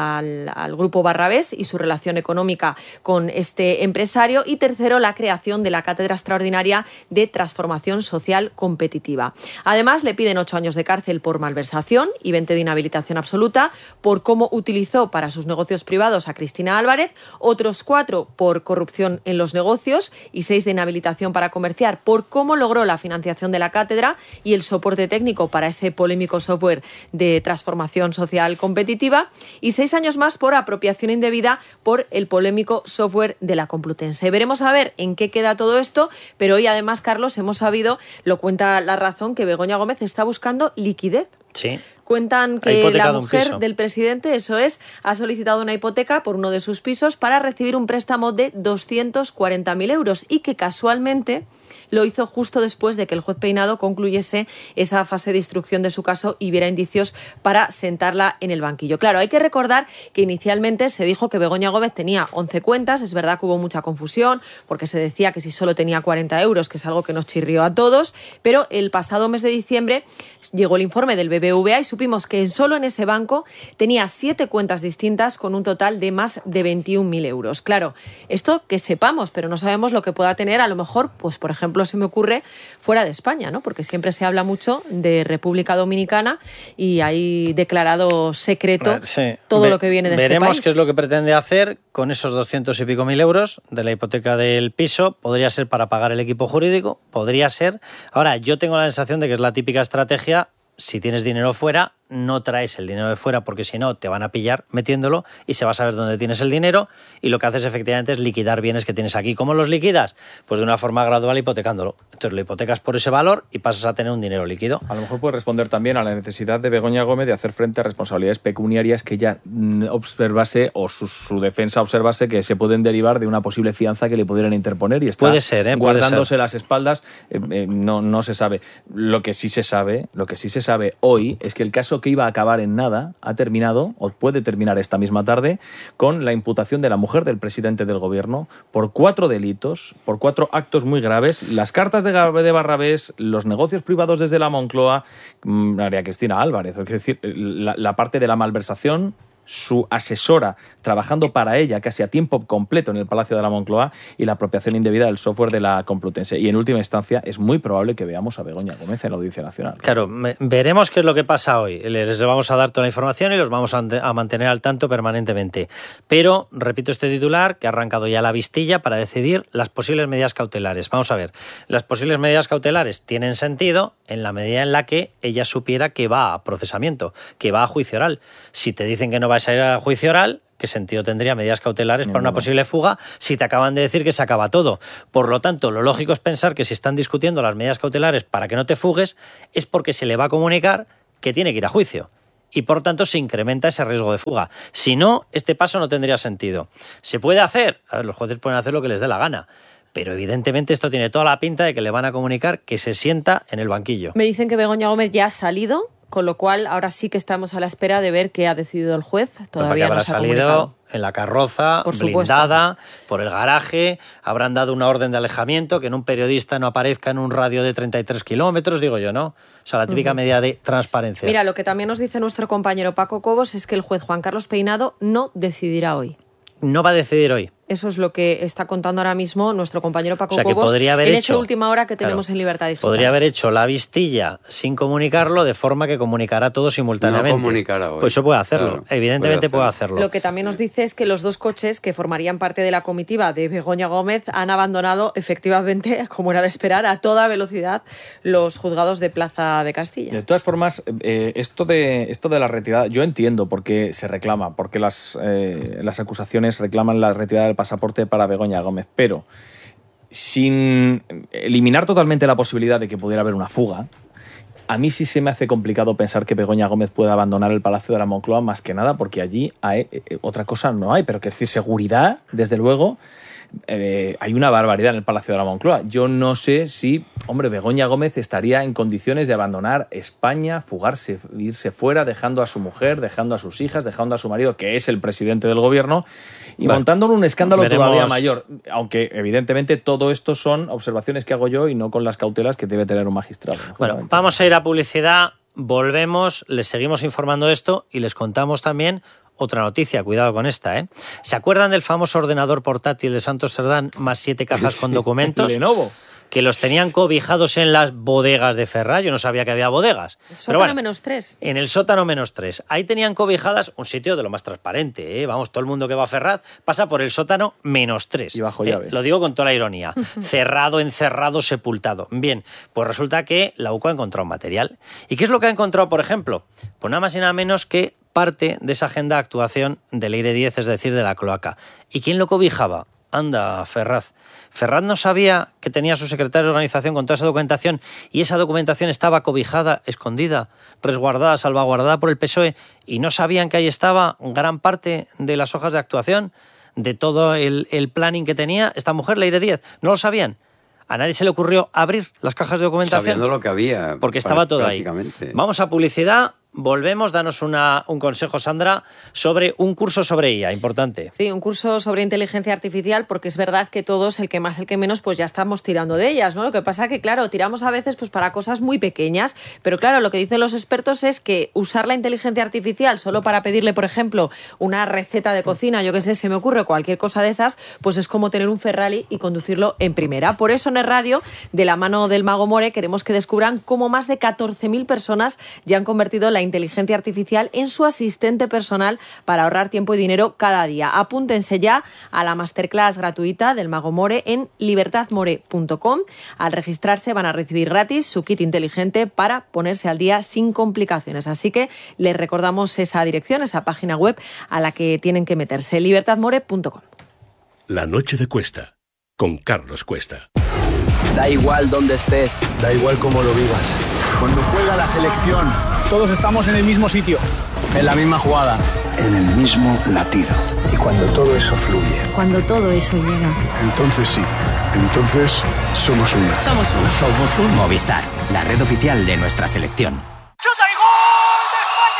al grupo Barrabés y su relación económica con este empresario. Y tercero, la creación de la Cátedra Extraordinaria de Transformación Social Competitiva. Además, le piden 8 años de cárcel por malversación y 20 de inhabilitación absoluta por cómo utilizó para sus negocios privados a Cristina Álvarez, otros 4 por corrupción en los negocios y 6 de inhabilitación para comerciar por cómo logró la financiación de la cátedra y el soporte técnico para ese polémico software de transformación social competitiva, y 6 años más por apropiación indebida por el polémico software de la Complutense. Veremos a ver en qué queda todo esto, pero hoy además, Carlos, hemos sabido, lo cuenta La Razón, que Begoña Gómez está buscando liquidez. Sí. Cuentan que la mujer del presidente, eso es, ha solicitado una hipoteca por uno de sus pisos para recibir un préstamo de 240.000 euros y que casualmente lo hizo justo después de que el juez Peinado concluyese esa fase de instrucción de su caso y viera indicios para sentarla en el banquillo. Claro, hay que recordar que inicialmente se dijo que Begoña Gómez tenía 11 cuentas. Es verdad que hubo mucha confusión porque se decía que si solo tenía 40 euros, que es algo que nos chirrió a todos, pero el pasado mes de diciembre llegó el informe del BBVA y supimos que solo en ese banco tenía 7 cuentas distintas con un total de más de 21.000 euros. Claro, esto que sepamos, pero no sabemos lo que pueda tener, a lo mejor, por ejemplo, se me ocurre fuera de España, ¿no? Porque siempre se habla mucho de República Dominicana y hay declarado secreto todo lo que viene de este país. Veremos qué es lo que pretende hacer con esos 200 y pico mil euros de la hipoteca del piso. Podría ser para pagar el equipo jurídico, podría ser. Ahora, yo tengo la sensación de que es la típica estrategia: si tienes dinero fuera, no traes el dinero de fuera porque si no te van a pillar metiéndolo y se va a saber dónde tienes el dinero, y lo que haces efectivamente es liquidar bienes que tienes aquí. ¿Cómo los liquidas? Pues de una forma gradual, hipotecándolo. Entonces lo hipotecas por ese valor y pasas a tener un dinero líquido. A lo mejor puede responder también a la necesidad de Begoña Gómez de hacer frente a responsabilidades pecuniarias que ella observase, o su defensa observase, que se pueden derivar de una posible fianza que le pudieran interponer, y está guardándose las espaldas. No se sabe. Lo que sí se sabe hoy es que el caso caso que iba a acabar en nada ha terminado, o puede terminar esta misma tarde, con la imputación de la mujer del presidente del gobierno por 4 delitos, por 4 actos muy graves: las cartas de Barrabés, los negocios privados desde la Moncloa, María Cristina Álvarez, es decir, la parte de la malversación, su asesora trabajando para ella casi a tiempo completo en el Palacio de la Moncloa, y la apropiación indebida del software de la Complutense. Y en última instancia es muy probable que veamos a Begoña Gómez en la Audiencia Nacional. Claro, veremos qué es lo que pasa hoy. Les vamos a dar toda la información y los vamos a mantener al tanto permanentemente. Pero, repito este titular, que ha arrancado ya la vistilla para decidir las posibles medidas cautelares. Vamos a ver, las posibles medidas cautelares tienen sentido en la medida en la que ella supiera que va a procesamiento, que va a juicio oral. Si te dicen que no vas a ir a juicio oral, ¿qué sentido tendría medidas cautelares para una posible fuga si te acaban de decir que se acaba todo? Por lo tanto, lo lógico es pensar que si están discutiendo las medidas cautelares para que no te fugues, es porque se le va a comunicar que tiene que ir a juicio. Y por tanto se incrementa ese riesgo de fuga. Si no, este paso no tendría sentido. ¿Se puede hacer? A ver, los jueces pueden hacer lo que les dé la gana. Pero evidentemente esto tiene toda la pinta de que le van a comunicar que se sienta en el banquillo. Me dicen que Begoña Gómez ya ha salido, con lo cual ahora sí que estamos a la espera de ver qué ha decidido el juez. Todavía no se ha comunicado. Habrá salido en la carroza, blindada, por el garaje, habrán dado una orden de alejamiento, que en un periodista no aparezca en un radio de 33 kilómetros, digo yo, ¿no? O sea, la típica medida de transparencia. Mira, lo que también nos dice nuestro compañero Paco Cobos es que el juez Juan Carlos Peinado no decidirá hoy. No va a decidir hoy. Eso es lo que está contando ahora mismo nuestro compañero Paco Cobos en esa última hora que tenemos en Libertad Digital. Podría haber hecho la vistilla sin comunicarlo, de forma que comunicará todo simultáneamente. No comunicará hoy. Pues eso puede hacerlo, claro, evidentemente puede hacerlo. Lo que también nos dice es que los 2 coches que formarían parte de la comitiva de Begoña Gómez han abandonado efectivamente, como era de esperar, a toda velocidad los juzgados de Plaza de Castilla. De todas formas, esto de la retirada, yo entiendo por qué se reclama, por qué las acusaciones reclaman la retirada del pasaporte para Begoña Gómez, pero sin eliminar totalmente la posibilidad de que pudiera haber una fuga, a mí sí se me hace complicado pensar que Begoña Gómez pueda abandonar el Palacio de la Moncloa, más que nada porque allí hay, otra cosa no hay, pero que decir, seguridad, desde luego, hay una barbaridad en el Palacio de la Moncloa. Yo no sé si, Begoña Gómez estaría en condiciones de abandonar España, fugarse, irse fuera, dejando a su mujer, dejando a sus hijas, dejando a su marido, que es el presidente del gobierno, y montándole un escándalo todavía mayor. Aunque, evidentemente, todo esto son observaciones que hago yo y no con las cautelas que debe tener un magistrado. Bueno, vamos a ir a publicidad, volvemos, les seguimos informando de esto y les contamos también otra noticia, cuidado con esta, ¿eh? ¿Se acuerdan del famoso ordenador portátil de Santos Cerdán más 7 cajas con documentos? Lenovo. Que los tenían cobijados en las bodegas de Ferraz. Yo no sabía que había bodegas. Sótano -3. En el sótano -3. Ahí tenían cobijadas un sitio de lo más transparente, ¿eh? Vamos, todo el mundo que va a Ferraz pasa por el sótano -3. Y bajo llave. Lo digo con toda la ironía. Cerrado, encerrado, sepultado. Bien, pues resulta que la UCO ha encontrado material. ¿Y qué es lo que ha encontrado, por ejemplo? Pues nada más y nada menos que parte de esa agenda de actuación del Eire 10, es decir, de la cloaca. ¿Y quién lo cobijaba? Anda, Ferraz. Ferraz no sabía que tenía su secretario de organización con toda esa documentación y esa documentación estaba cobijada, escondida, resguardada, salvaguardada por el PSOE, y no sabían que ahí estaba gran parte de las hojas de actuación, de todo el planning que tenía esta mujer, Leire 10. No lo sabían. A nadie se le ocurrió abrir las cajas de documentación. Sabiendo lo que había. Porque estaba todo ahí. Vamos a publicidad. Volvemos, danos un consejo, Sandra, sobre un curso sobre IA, importante. Sí, un curso sobre inteligencia artificial, porque es verdad que todos, el que más, el que menos, pues ya estamos tirando de ellas, ¿no? Lo que pasa que, claro, tiramos a veces pues para cosas muy pequeñas, pero claro, lo que dicen los expertos es que usar la inteligencia artificial solo para pedirle, por ejemplo, una receta de cocina, yo qué sé, se me ocurre cualquier cosa de esas, pues es como tener un Ferrari y conducirlo en primera. Por eso en el radio, de la mano del Mago More, queremos que descubran cómo más de 14.000 personas ya han convertido la inteligencia artificial en su asistente personal para ahorrar tiempo y dinero cada día. Apúntense ya a la masterclass gratuita del Mago More en libertadmore.com. Al registrarse van a recibir gratis su kit inteligente para ponerse al día sin complicaciones. Así que les recordamos esa dirección, esa página web a la que tienen que meterse, libertadmore.com. La noche de Cuesta, con Carlos Cuesta. Da igual dónde estés, da igual cómo lo vivas. Cuando juega la selección, todos estamos en el mismo sitio, en la misma jugada, en el mismo latido. Y cuando todo eso fluye, cuando todo eso llega, entonces sí, entonces somos uno. Somos uno. Somos un Movistar, la red oficial de nuestra selección. ¡Chuta y gol de España!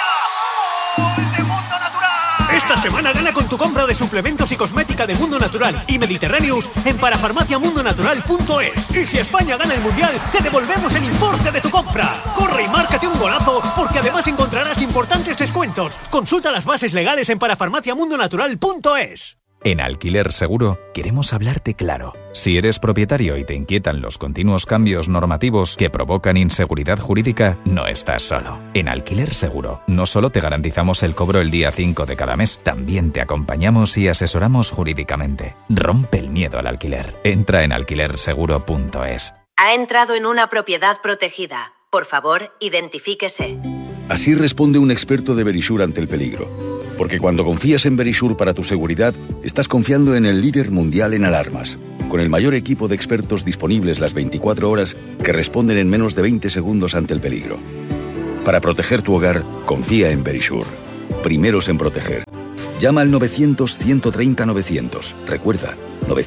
Esta semana gana con tu compra de suplementos y cosmética de Mundo Natural y Mediterráneos en parafarmaciamundonatural.es. Y si España gana el Mundial, te devolvemos el importe de tu compra. Corre y márcate un golazo, porque además encontrarás importantes descuentos. Consulta las bases legales en parafarmaciamundonatural.es. En Alquiler Seguro queremos hablarte claro. Si eres propietario y te inquietan los continuos cambios normativos que provocan inseguridad jurídica, no estás solo. En Alquiler Seguro no solo te garantizamos el cobro el día 5 de cada mes, también te acompañamos y asesoramos jurídicamente. Rompe el miedo al alquiler. Entra en alquilerseguro.es. Ha entrado en una propiedad protegida. Por favor, identifíquese. Así responde un experto de Verisure ante el peligro. Porque cuando confías en Verisure para tu seguridad, estás confiando en el líder mundial en alarmas, con el mayor equipo de expertos disponibles las 24 horas que responden en menos de 20 segundos ante el peligro. Para proteger tu hogar, confía en Verisure. Primeros en proteger. Llama al 900-130-900. Recuerda,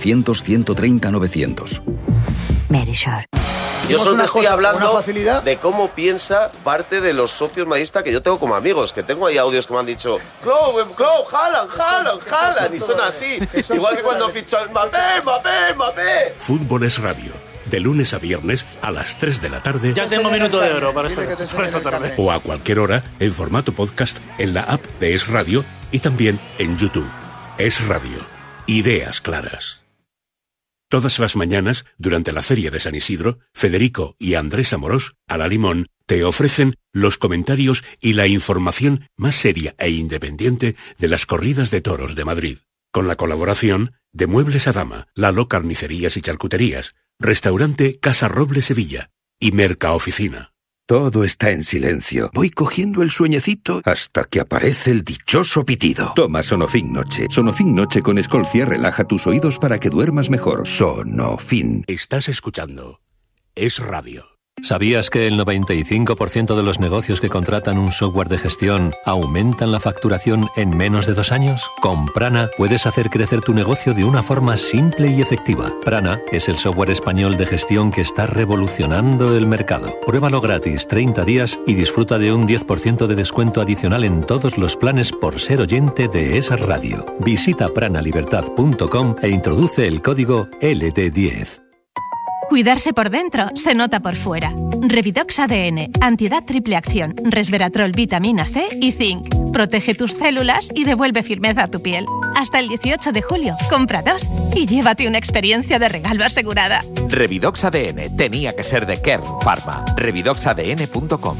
900-130-900. Verisure. Yo solo te estoy hablando de cómo piensa parte de los socios madridistas que yo tengo como amigos, que tengo ahí audios que me han dicho Klopp, Haaland, y son así. Igual que cuando fichó Mbappé. Fútbol es Radio. De lunes a viernes a las 3 de la tarde. Ya tengo minuto de oro para esta tarde. O a cualquier hora en formato podcast en la app de Es Radio y también en YouTube. Es Radio. Ideas claras. Todas las mañanas, durante la Feria de San Isidro, Federico y Andrés Amorós, a la Limón, te ofrecen los comentarios y la información más seria e independiente de las corridas de toros de Madrid. Con la colaboración de Muebles a Dama, Lalo Carnicerías y Charcuterías, Restaurante Casa Roble Sevilla y Mercaoficina. Todo está en silencio. Voy cogiendo el sueñecito hasta que aparece el dichoso pitido. Toma Sonofin Noche. Sonofin Noche con Escolcia relaja tus oídos para que duermas mejor. Sonofin. Estás escuchando Es Radio. ¿Sabías que el 95% de los negocios que contratan un software de gestión aumentan la facturación en menos de 2 años? Con Prana puedes hacer crecer tu negocio de una forma simple y efectiva. Prana es el software español de gestión que está revolucionando el mercado. Pruébalo gratis 30 días y disfruta de un 10% de descuento adicional en todos los planes por ser oyente de esa radio. Visita pranalibertad.com e introduce el código LD10. Cuidarse por dentro se nota por fuera. Revidox ADN, antiedad triple acción, resveratrol, vitamina C y zinc. Protege tus células y devuelve firmeza a tu piel. Hasta el 18 de julio, compra 2 y llévate una experiencia de regalo asegurada. Revidox ADN tenía que ser de Kern Pharma. Revidoxadn.com.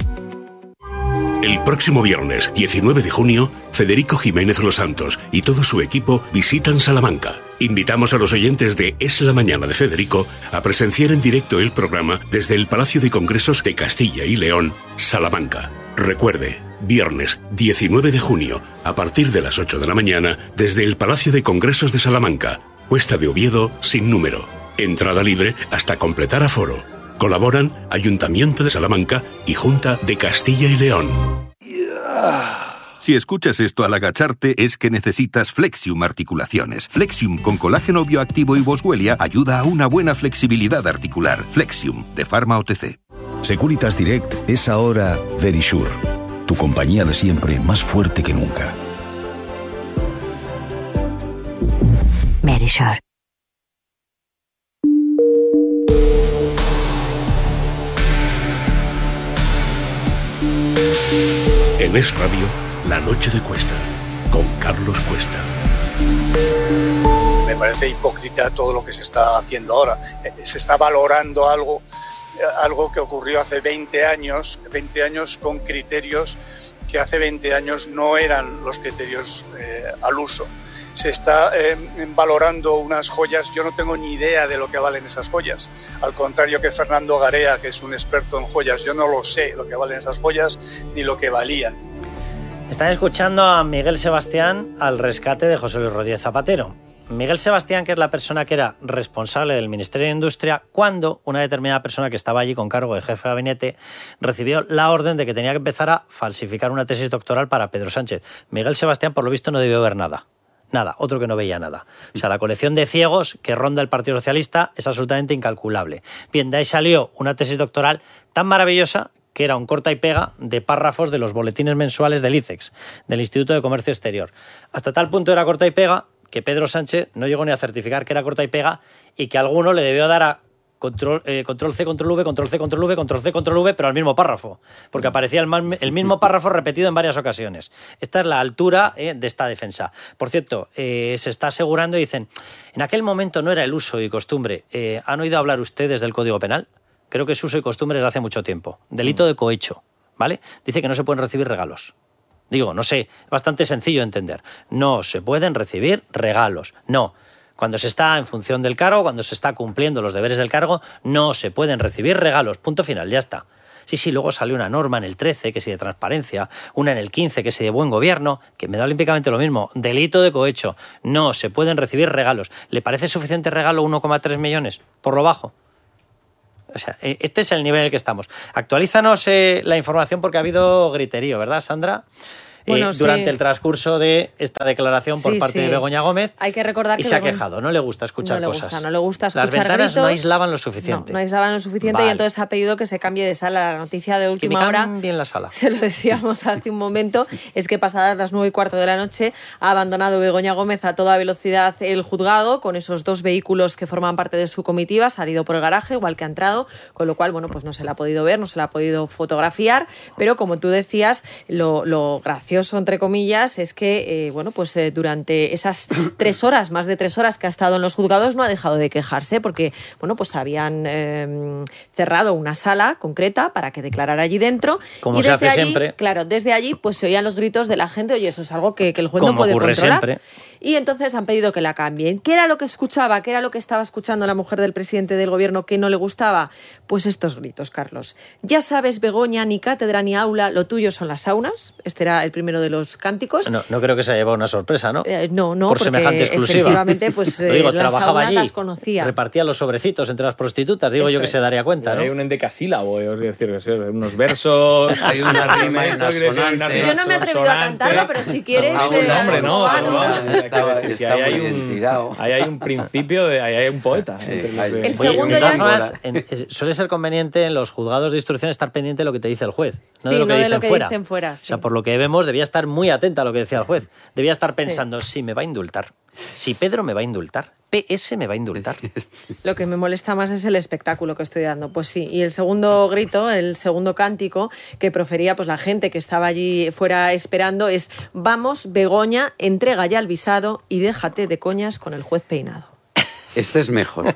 El próximo viernes, 19 de junio, Federico Jiménez Los Santos y todo su equipo visitan Salamanca. Invitamos a los oyentes de Es la Mañana de Federico a presenciar en directo el programa desde el Palacio de Congresos de Castilla y León, Salamanca. Recuerde, viernes 19 de junio, a partir de las 8 de la mañana, desde el Palacio de Congresos de Salamanca, Cuesta de Oviedo, sin número. Entrada libre hasta completar aforo. Colaboran Ayuntamiento de Salamanca y Junta de Castilla y León. Si escuchas esto al agacharte es que necesitas Flexium Articulaciones. Flexium con colágeno bioactivo y boswellia ayuda a una buena flexibilidad articular. Flexium, de Pharma OTC. Securitas Direct es ahora Verisure, tu compañía de siempre más fuerte que nunca. Verisure. En Es Radio, La Noche de Cuesta, con Carlos Cuesta. Me parece hipócrita todo lo que se está haciendo ahora. Se está valorando algo que ocurrió hace 20 años con criterios que hace 20 años no eran los criterios al uso. Se está valorando unas joyas, yo no tengo ni idea de lo que valen esas joyas. Al contrario que Fernando Garea, que es un experto en joyas, yo no lo sé lo que valen esas joyas ni lo que valían. Están escuchando a Miguel Sebastián al rescate de José Luis Rodríguez Zapatero. Miguel Sebastián, que es la persona que era responsable del Ministerio de Industria, cuando una determinada persona que estaba allí con cargo de jefe de gabinete recibió la orden de que tenía que empezar a falsificar una tesis doctoral para Pedro Sánchez. Miguel Sebastián, por lo visto, no debió ver nada. Nada, otro que no veía nada. O sea, la colección de ciegos que ronda el Partido Socialista es absolutamente incalculable. Bien, de ahí salió una tesis doctoral tan maravillosa que era un corta y pega de párrafos de los boletines mensuales del ICEX, del Instituto de Comercio Exterior. Hasta tal punto era corta y pega que Pedro Sánchez no llegó ni a certificar que era corta y pega y que alguno le debió dar a control C, control V, control C, control V, control C, control V, pero al mismo párrafo, porque aparecía el mismo párrafo repetido en varias ocasiones. Esta es la altura de esta defensa. Por cierto, se está asegurando y dicen, en aquel momento no era el uso y costumbre. ¿Han oído hablar ustedes del Código Penal? Creo que es uso y costumbre desde hace mucho tiempo. Delito de cohecho, ¿vale? Dice que no se pueden recibir regalos. Digo, no sé, bastante sencillo de entender. No se pueden recibir regalos, no. Cuando se está en función del cargo, cuando se está cumpliendo los deberes del cargo, no se pueden recibir regalos. Punto final, ya está. Sí, luego salió una norma en el 13, que sí de transparencia, una en el 15, que sí de buen gobierno, que me da olímpicamente lo mismo. Delito de cohecho. No se pueden recibir regalos. ¿Le parece suficiente regalo 1,3 millones? Por lo bajo. O sea, este es el nivel en el que estamos. Actualízanos la información porque ha habido griterío, ¿verdad, Sandra? Bueno, durante el transcurso de esta declaración por parte de Begoña Gómez. Hay que recordar que se ha quejado, no le gusta escuchar cosas. No le gusta escuchar Las ventanas gritos, no aislaban lo suficiente. No aislaban lo suficiente y entonces ha pedido que se cambie de sala. La noticia de última hora, bien la sala. Se lo decíamos hace un momento, es que pasadas las 9:15 de la noche ha abandonado Begoña Gómez a toda velocidad el juzgado con esos 2 vehículos que forman parte de su comitiva, ha salido por el garaje, igual que ha entrado, con lo cual, bueno, pues no se la ha podido ver, no se la ha podido fotografiar, pero como tú decías, lo gracioso, entre comillas, es que durante esas 3 horas, más de 3 horas que ha estado en los juzgados, no ha dejado de quejarse porque habían cerrado una sala concreta para que declarara allí dentro. Como y se desde hace allí, siempre. Claro, desde allí pues se oían los gritos de la gente, oye, eso es algo que el juez no puede controlar. Siempre. Y entonces han pedido que la cambien. ¿Qué era lo que escuchaba? ¿Qué era lo que estaba escuchando la mujer del presidente del gobierno que no le gustaba? Pues estos gritos, Carlos. Ya sabes, Begoña, ni cátedra ni aula, lo tuyo son las saunas. Este era el primero de los cánticos. No creo que se haya llevado una sorpresa, ¿no? No, por porque semejante exclusiva. Efectivamente, pues digo, las saunas las conocía. Repartía los sobrecitos entre las prostitutas, digo yo que se daría cuenta, ¿no? Hay un endecasílabo, es decir, unos versos, hay una rima y una sonante. Yo no me he atrevido a cantarlo, pero si quieres... Ahí hay un principio, ahí hay un poeta. El segundo ya suele ser conveniente en los juzgados de instrucción estar pendiente de lo que te dice el juez, no de lo que dicen fuera. O sea, por lo que vemos, debía estar muy atenta a lo que decía el juez. Debía estar pensando, si me va a indultar, si Pedro me va a indultar, PS me va a indultar. Lo que me molesta más es el espectáculo que estoy dando. Pues sí, y el segundo grito, el segundo cántico que profería pues la gente que estaba allí fuera esperando es: vamos, Begoña, entrega ya el visado y déjate de coñas con el juez peinado. Este es mejor.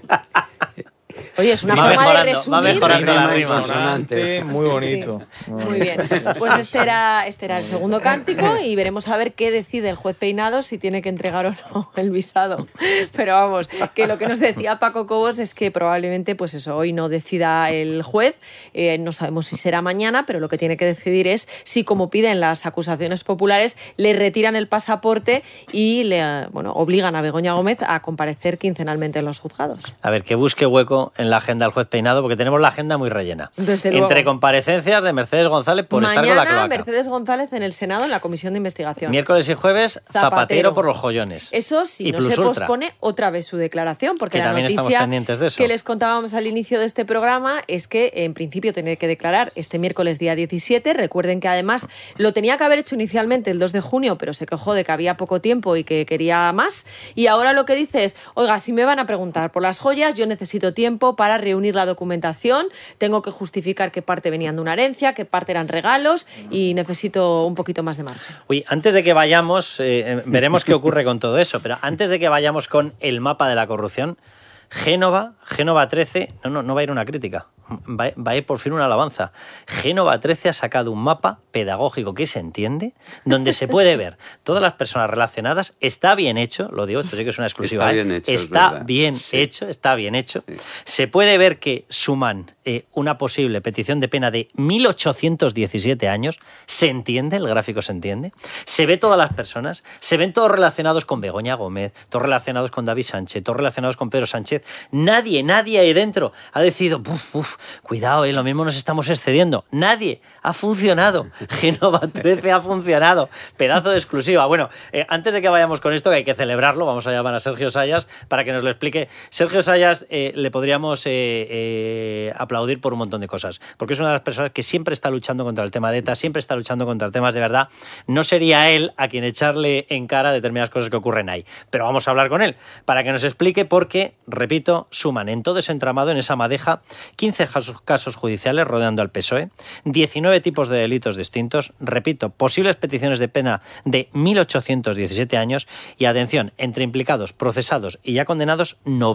Oye, es una forma de resumir. Va mejorando la rima. Sonante, muy bonito. Sí. Muy bien. Pues este era el segundo cántico y veremos a ver qué decide el juez Peinado, si tiene que entregar o no el visado. Pero vamos, que lo que nos decía Paco Cobos es que probablemente pues eso, hoy no decida el juez. No sabemos si será mañana, pero lo que tiene que decidir es si, como piden las acusaciones populares, le retiran el pasaporte y le obligan a Begoña Gómez a comparecer quincenalmente en los juzgados. A ver, que busque hueco en la agenda del juez Peinado, porque tenemos la agenda muy rellena. Desde luego. Entre comparecencias de Mercedes González por estar con la cloaca. Mañana Mercedes González en el Senado, en la Comisión de Investigación. Miércoles y jueves, Zapatero por los joyones. Eso sí, y no se pospone otra vez su declaración, porque la noticia que les contábamos al inicio de este programa es que en principio tiene que declarar este miércoles día 17. Recuerden que además lo tenía que haber hecho inicialmente el 2 de junio, pero se quejó de que había poco tiempo y que quería más. Y ahora lo que dice es: oiga, si me van a preguntar por las joyas, yo necesito tiempo para reunir la documentación, tengo que justificar qué parte venían de una herencia, qué parte eran regalos y necesito un poquito más de margen. Uy, antes de que vayamos, veremos qué ocurre con todo eso, pero antes de que vayamos con el mapa de la corrupción, Génova 13, no va a ir una crítica, va a ir por fin una alabanza. Génova 13 ha sacado un mapa pedagógico que se entiende, donde se puede ver todas las personas relacionadas. Está bien hecho, lo digo, esto sí que es una exclusiva. Está bien hecho. Sí. Se puede ver que suman una posible petición de pena de 1.817 años. ¿Se entiende? ¿El gráfico se entiende? Se ve todas las personas, se ven todos relacionados con Begoña Gómez, todos relacionados con David Sánchez, todos relacionados con Pedro Sánchez. Nadie ahí dentro ha decidido, cuidado, lo mismo nos estamos excediendo. Nadie. Ha funcionado. Génova 13 ha funcionado. Pedazo de exclusiva. Bueno, antes de que vayamos con esto, que hay que celebrarlo, vamos a llamar a Sergio Sayas para que nos lo explique. Sergio Sayas, le podríamos aplaudir por un montón de cosas, porque es una de las personas que siempre está luchando contra el tema de ETA, siempre está luchando contra temas de verdad. No sería él a quien echarle en cara determinadas cosas que ocurren ahí, pero vamos a hablar con él para que nos explique por qué, repito, suman en todo ese entramado, en esa madeja, 15 casos judiciales rodeando al PSOE, 19 tipos de delitos distintos, repito, posibles peticiones de pena de 1.817 años y, atención, entre implicados, procesados y ya condenados,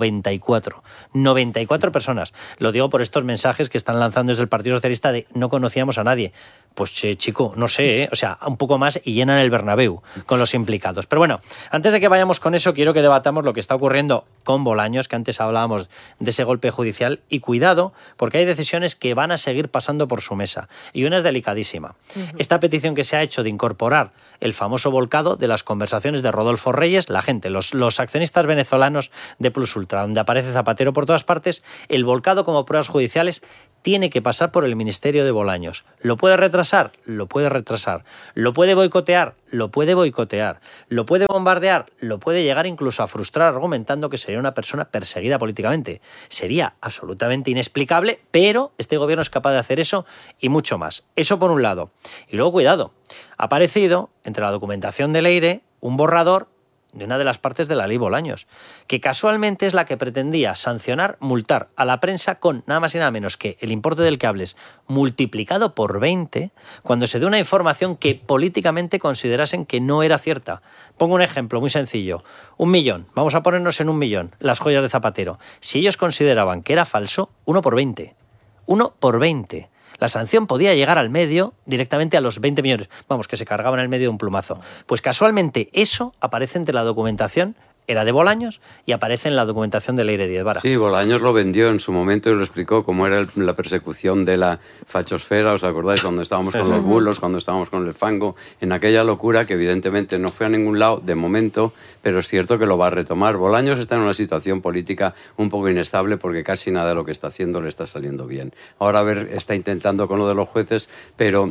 94 personas. Lo digo por estos mensajes que están lanzando desde el Partido Socialista de no conocíamos a nadie. Pues chico, no sé, o sea, un poco más y llenan el Bernabéu con los implicados. Pero bueno, antes de que vayamos con eso, quiero que debatamos lo que está ocurriendo con Bolaños, que antes hablábamos de ese golpe judicial, y cuidado, porque hay decisiones que van a seguir pasando por su mesa, y una es delicadísima. Esta petición que se ha hecho de incorporar el famoso volcado de las conversaciones de Rodolfo Reyes, la gente, los accionistas venezolanos de Plus Ultra, donde aparece Zapatero por todas partes, el volcado como pruebas judiciales tiene que pasar por el Ministerio de Bolaños. ¿Lo puede retrasar? Lo puede retrasar. ¿Lo puede boicotear? Lo puede boicotear. ¿Lo puede bombardear? Lo puede llegar incluso a frustrar argumentando que sería una persona perseguida políticamente. Sería absolutamente inexplicable, pero este gobierno es capaz de hacer eso y mucho más. Eso por un lado. Y luego, cuidado, ha aparecido entre la documentación de Leire un borrador de una de las partes de la ley Bolaños, que casualmente es la que pretendía sancionar, multar a la prensa con nada más y nada menos que el importe del que hables multiplicado por 20 cuando se dé una información que políticamente considerasen que no era cierta. Pongo un ejemplo muy sencillo. 1 millón, vamos a ponernos en 1 millón, las joyas de Zapatero. Si ellos consideraban que era falso, 1 por 20. 1 por 20. La sanción podía llegar al medio, directamente a los 20 millones. Vamos, que se cargaban en el medio de un plumazo. Pues casualmente eso aparece entre la documentación, era de Bolaños, y aparece en la documentación de Leire Díez Vara. Sí, Bolaños lo vendió en su momento y lo explicó cómo era la persecución de la fachosfera, ¿os acordáis? Cuando estábamos con los bulos, cuando estábamos con el fango, en aquella locura que evidentemente no fue a ningún lado de momento, pero es cierto que lo va a retomar. Bolaños está en una situación política un poco inestable porque casi nada de lo que está haciendo le está saliendo bien. Ahora, a ver, está intentando con lo de los jueces, pero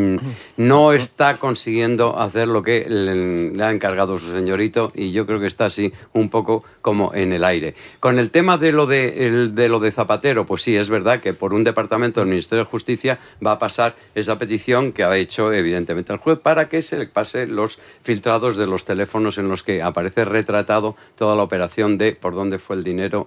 no está consiguiendo hacer lo que le ha encargado su señorito, y yo creo que está así un poco como en el aire. Con el tema de lo de Zapatero, pues sí, es verdad que por un departamento del Ministerio de Justicia va a pasar esa petición que ha hecho evidentemente el juez para que se le pase los filtrados de los teléfonos en los que aparece retratado toda la operación de por dónde fue el dinero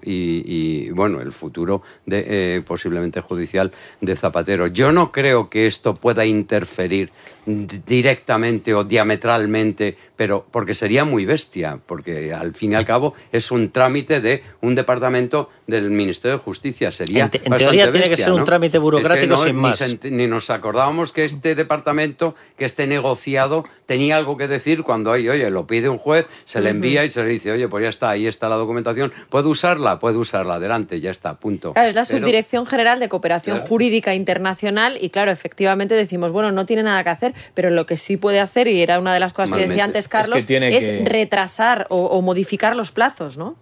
y bueno, el futuro de posiblemente judicial de Zapatero. Yo no creo que esto pueda interferir directamente o diametralmente, pero porque sería muy bestia, porque al fin y al cabo es un trámite de un departamento del Ministerio de Justicia. Sería en teoría bestia, tiene que ser un trámite burocrático, es que no, sin más. Ni nos acordábamos que este departamento, que este negociado tenía algo que decir cuando oye, lo pide un juez, se le envía y se le dice, oye, pues ya está, ahí está la documentación, ¿puede usarla, adelante, ya está, punto. Claro, es la Subdirección General de Cooperación Jurídica Internacional y claro, efectivamente decimos, bueno, no tiene nada que hacer, pero lo que sí puede hacer, y era una de las cosas que decía antes Carlos, es retrasar o modificar los plazos, ¿no?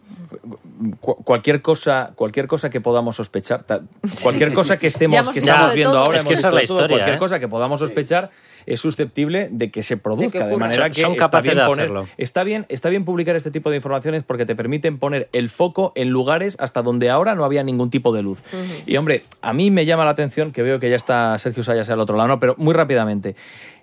Cualquier cosa que podamos sospechar, cualquier cosa que estemos viendo ahora, es que esa es la historia, cualquier cosa que podamos sospechar es susceptible de que se produzca, de manera que son capaces de hacerlo. Está bien publicar este tipo de informaciones porque te permiten poner el foco en lugares hasta donde ahora no había ningún tipo de luz. Y hombre, a mí me llama la atención, que veo que ya está Sergio Sayas al otro lado, ¿no? Pero muy rápidamente,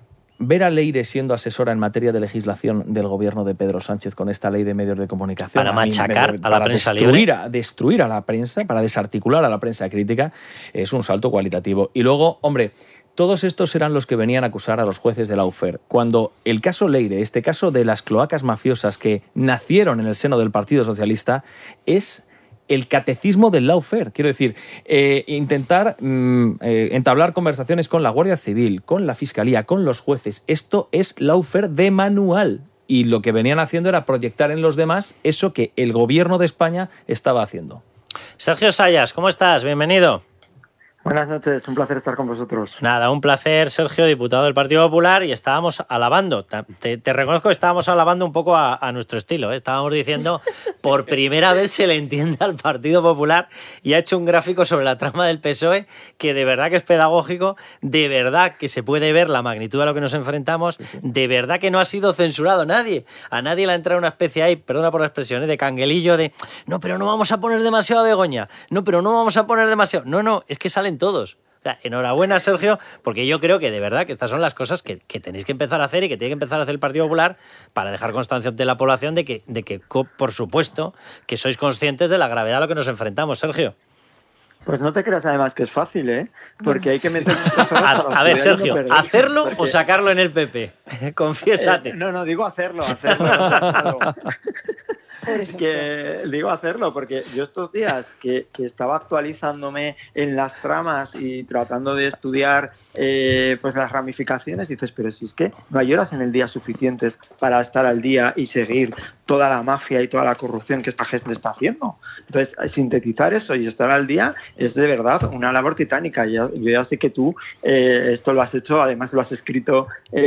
ver a Leire siendo asesora en materia de legislación del gobierno de Pedro Sánchez con esta ley de medios de comunicación. Para machacar a la prensa libre. Destruir a la prensa, para desarticular a la prensa crítica, es un salto cualitativo. Y luego, hombre, todos estos eran los que venían a acusar a los jueces de Lawfare. Cuando el caso Leire, este caso de las cloacas mafiosas que nacieron en el seno del Partido Socialista, es el catecismo del lawfare. Quiero decir, intentar entablar conversaciones con la Guardia Civil, con la Fiscalía, con los jueces. Esto es lawfare de manual. Y lo que venían haciendo era proyectar en los demás eso que el gobierno de España estaba haciendo. Sergio Sayas, ¿cómo estás? Bienvenido. Buenas noches, un placer estar con vosotros. Nada, un placer, Sergio, diputado del Partido Popular, y estábamos alabando, te reconozco que estábamos alabando un poco a nuestro estilo, ¿eh? Estábamos diciendo, por primera vez se le entiende al Partido Popular, y ha hecho un gráfico sobre la trama del PSOE que de verdad que es pedagógico, de verdad que se puede ver la magnitud a lo que nos enfrentamos, de verdad que no ha sido censurado nadie, a nadie le ha entrado una especie ahí, perdona por la expresión, de canguelillo de, no, pero no vamos a poner demasiado a Begoña, no, pero no vamos a poner demasiado, no, es que salen todos. O sea, enhorabuena, Sergio, porque yo creo que de verdad que estas son las cosas que tenéis que empezar a hacer y que tiene que empezar a hacer el Partido Popular para dejar constancia ante la población de que, por supuesto, que sois conscientes de la gravedad a lo que nos enfrentamos, Sergio. Pues no te creas además que es fácil, ¿eh? Porque hay que meter muchas horas a ver, Sergio, ¿hacerlo o sacarlo en el PP? Confiésate. No, digo hacerlo. Es que digo hacerlo porque yo estos días que estaba actualizándome en las tramas y tratando de estudiar pues las ramificaciones, dices, pero si es que no hay horas en el día suficientes para estar al día y seguir toda la mafia y toda la corrupción que esta gente está haciendo. Entonces, sintetizar eso y estar al día es de verdad una labor titánica. Yo ya sé que tú esto lo has hecho, además lo has escrito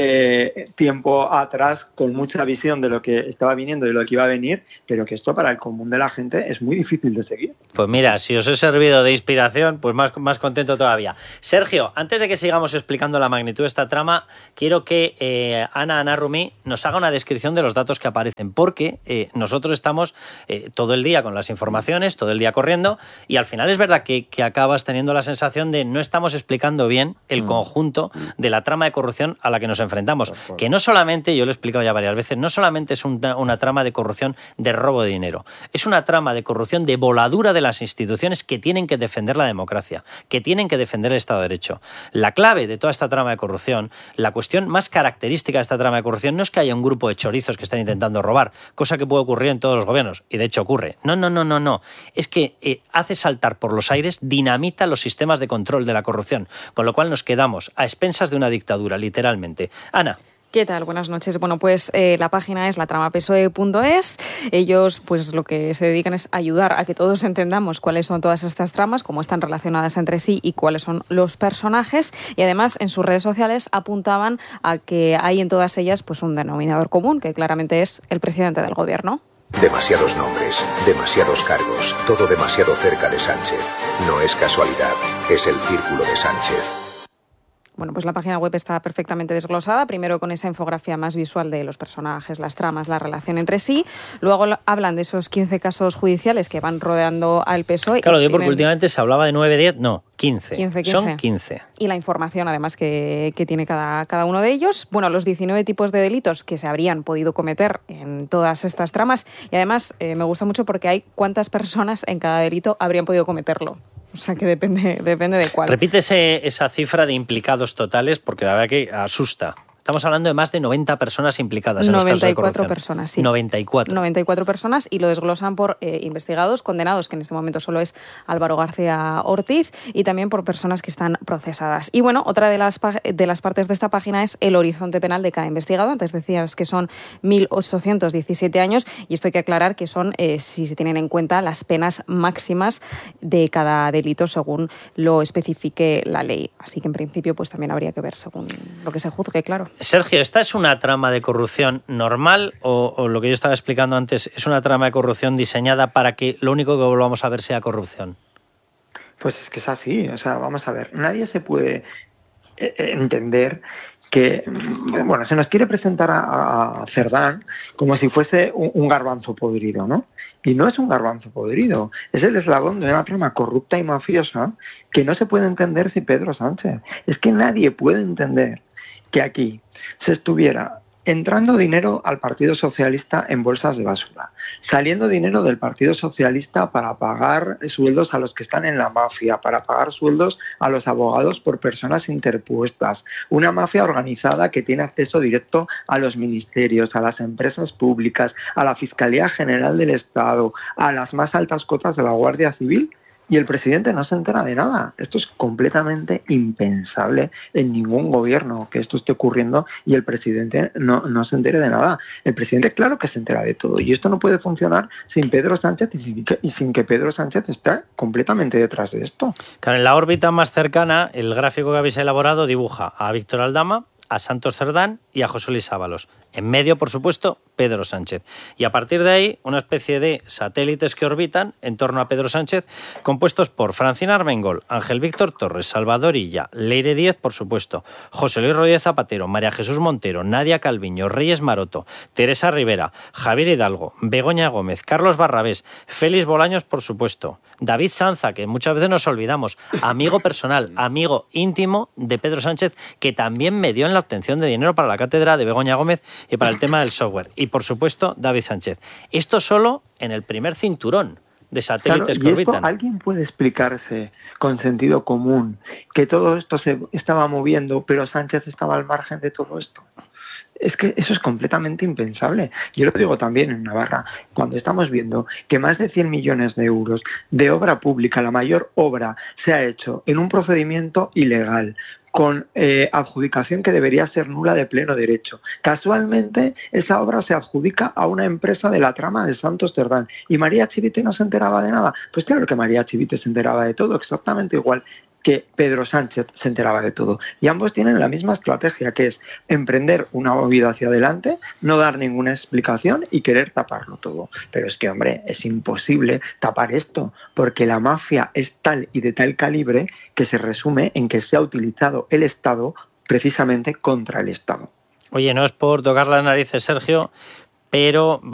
tiempo atrás con mucha visión de lo que estaba viniendo y de lo que iba a venir, pero que esto para el común de la gente es muy difícil de seguir. Pues mira, si os he servido de inspiración, pues más contento todavía. Sergio, antes de que sigamos explicando la magnitud de esta trama, quiero que Ana Rumi nos haga una descripción de los datos que aparecen, porque nosotros estamos todo el día con las informaciones, todo el día corriendo, y al final es verdad que acabas teniendo la sensación de no estamos explicando bien el conjunto de la trama de corrupción a la que nos enfrentamos. Que no solamente, yo lo he explicado ya varias veces, no solamente es una trama de corrupción de robo de dinero, es una trama de corrupción de voladura de las instituciones que tienen que defender la democracia, que tienen que defender el Estado de Derecho. La clave de toda esta trama de corrupción, la cuestión más característica de esta trama de corrupción no es que haya un grupo de chorizos que están intentando robar, cosa que puede ocurrir en todos los gobiernos, y de hecho ocurre. No. Es que hace saltar por los aires, dinamita los sistemas de control de la corrupción, con lo cual nos quedamos a expensas de una dictadura, literalmente. Ana. ¿Qué tal? Buenas noches. Bueno, pues la página es latramaPSOE.es. Ellos, pues lo que se dedican es ayudar a que todos entendamos cuáles son todas estas tramas, cómo están relacionadas entre sí y cuáles son los personajes. Y además, en sus redes sociales apuntaban a que hay en todas ellas pues un denominador común, que claramente es el presidente del gobierno. Demasiados nombres, demasiados cargos, todo demasiado cerca de Sánchez. No es casualidad, es el círculo de Sánchez. Bueno, pues la página web está perfectamente desglosada, primero con esa infografía más visual de los personajes, las tramas, la relación entre sí. Luego hablan de esos 15 casos judiciales que van rodeando al PSOE. Claro, porque últimamente se hablaba de 9, 10, no, 15. Son 15. Y la información, además, que tiene cada uno de ellos. Bueno, los 19 tipos de delitos que se habrían podido cometer en todas estas tramas. Y además, me gusta mucho porque hay cuántas personas en cada delito habrían podido cometerlo. O sea, que depende de cuál. Repítese esa cifra de implicados totales, porque la verdad que asusta. Estamos hablando de más de 90 personas implicadas en los casos de corrupción. 94 personas, sí. 94 personas, y lo desglosan por investigados, condenados, que en este momento solo es Álvaro García Ortiz, y también por personas que están procesadas. Y bueno, otra de las partes de esta página es el horizonte penal de cada investigado. Antes decías que son 1.817 años, y esto hay que aclarar que son, si se tienen en cuenta, las penas máximas de cada delito según lo especifique la ley. Así que en principio pues también habría que ver según lo que se juzgue, claro. Sergio, ¿esta es una trama de corrupción normal o lo que yo estaba explicando antes es una trama de corrupción diseñada para que lo único que volvamos a ver sea corrupción? Pues es que es así, o sea, vamos a ver, nadie se puede entender que, bueno, se nos quiere presentar a Cerdán como si fuese un garbanzo podrido, ¿no? Y no es un garbanzo podrido, es el eslabón de una trama corrupta y mafiosa que no se puede entender sin Pedro Sánchez. Es que nadie puede entender que aquí se estuviera entrando dinero al Partido Socialista en bolsas de basura, saliendo dinero del Partido Socialista para pagar sueldos a los que están en la mafia, para pagar sueldos a los abogados por personas interpuestas, una mafia organizada que tiene acceso directo a los ministerios, a las empresas públicas, a la Fiscalía General del Estado, a las más altas cotas de la Guardia Civil, y el presidente no se entera de nada. Esto es completamente impensable en ningún gobierno que esto esté ocurriendo y el presidente no se entere de nada. El presidente claro que se entera de todo y esto no puede funcionar sin Pedro Sánchez y sin que Pedro Sánchez esté completamente detrás de esto. Claro, en la órbita más cercana, el gráfico que habéis elaborado dibuja a Víctor Aldama, a Santos Cerdán y a José Luis Ábalos. En medio, por supuesto, Pedro Sánchez. Y a partir de ahí, una especie de satélites que orbitan en torno a Pedro Sánchez, compuestos por Francina Armengol, Ángel Víctor Torres, Salvador Illa, Leire Díez, por supuesto, José Luis Rodríguez Zapatero, María Jesús Montero, Nadia Calviño, Reyes Maroto, Teresa Rivera, Javier Hidalgo, Begoña Gómez, Carlos Barrabés, Félix Bolaños, por supuesto, David Sanza, que muchas veces nos olvidamos, amigo personal, amigo íntimo de Pedro Sánchez, que también me dio en la obtención de dinero para la cátedra de Begoña Gómez y para el tema del software. Y, por supuesto, David Sánchez. Esto solo en el primer cinturón de satélites que orbitan. ¿Alguien puede explicarse con sentido común que todo esto se estaba moviendo, pero Sánchez estaba al margen de todo esto? Es que eso es completamente impensable. Yo lo digo también en Navarra, cuando estamos viendo que más de 100 millones de euros de obra pública, la mayor obra, se ha hecho en un procedimiento ilegal, con adjudicación que debería ser nula de pleno derecho. Casualmente, esa obra se adjudica a una empresa de la trama de Santos Cerdán. ¿Y María Chivite no se enteraba de nada? Pues claro que María Chivite se enteraba de todo, exactamente igual que Pedro Sánchez se enteraba de todo. Y ambos tienen la misma estrategia, que es emprender una movida hacia adelante, no dar ninguna explicación y querer taparlo todo. Pero es que, hombre, es imposible tapar esto, porque la mafia es tal y de tal calibre que se resume en que se ha utilizado el Estado precisamente contra el Estado. Oye, no es por tocar las narices, Sergio, pero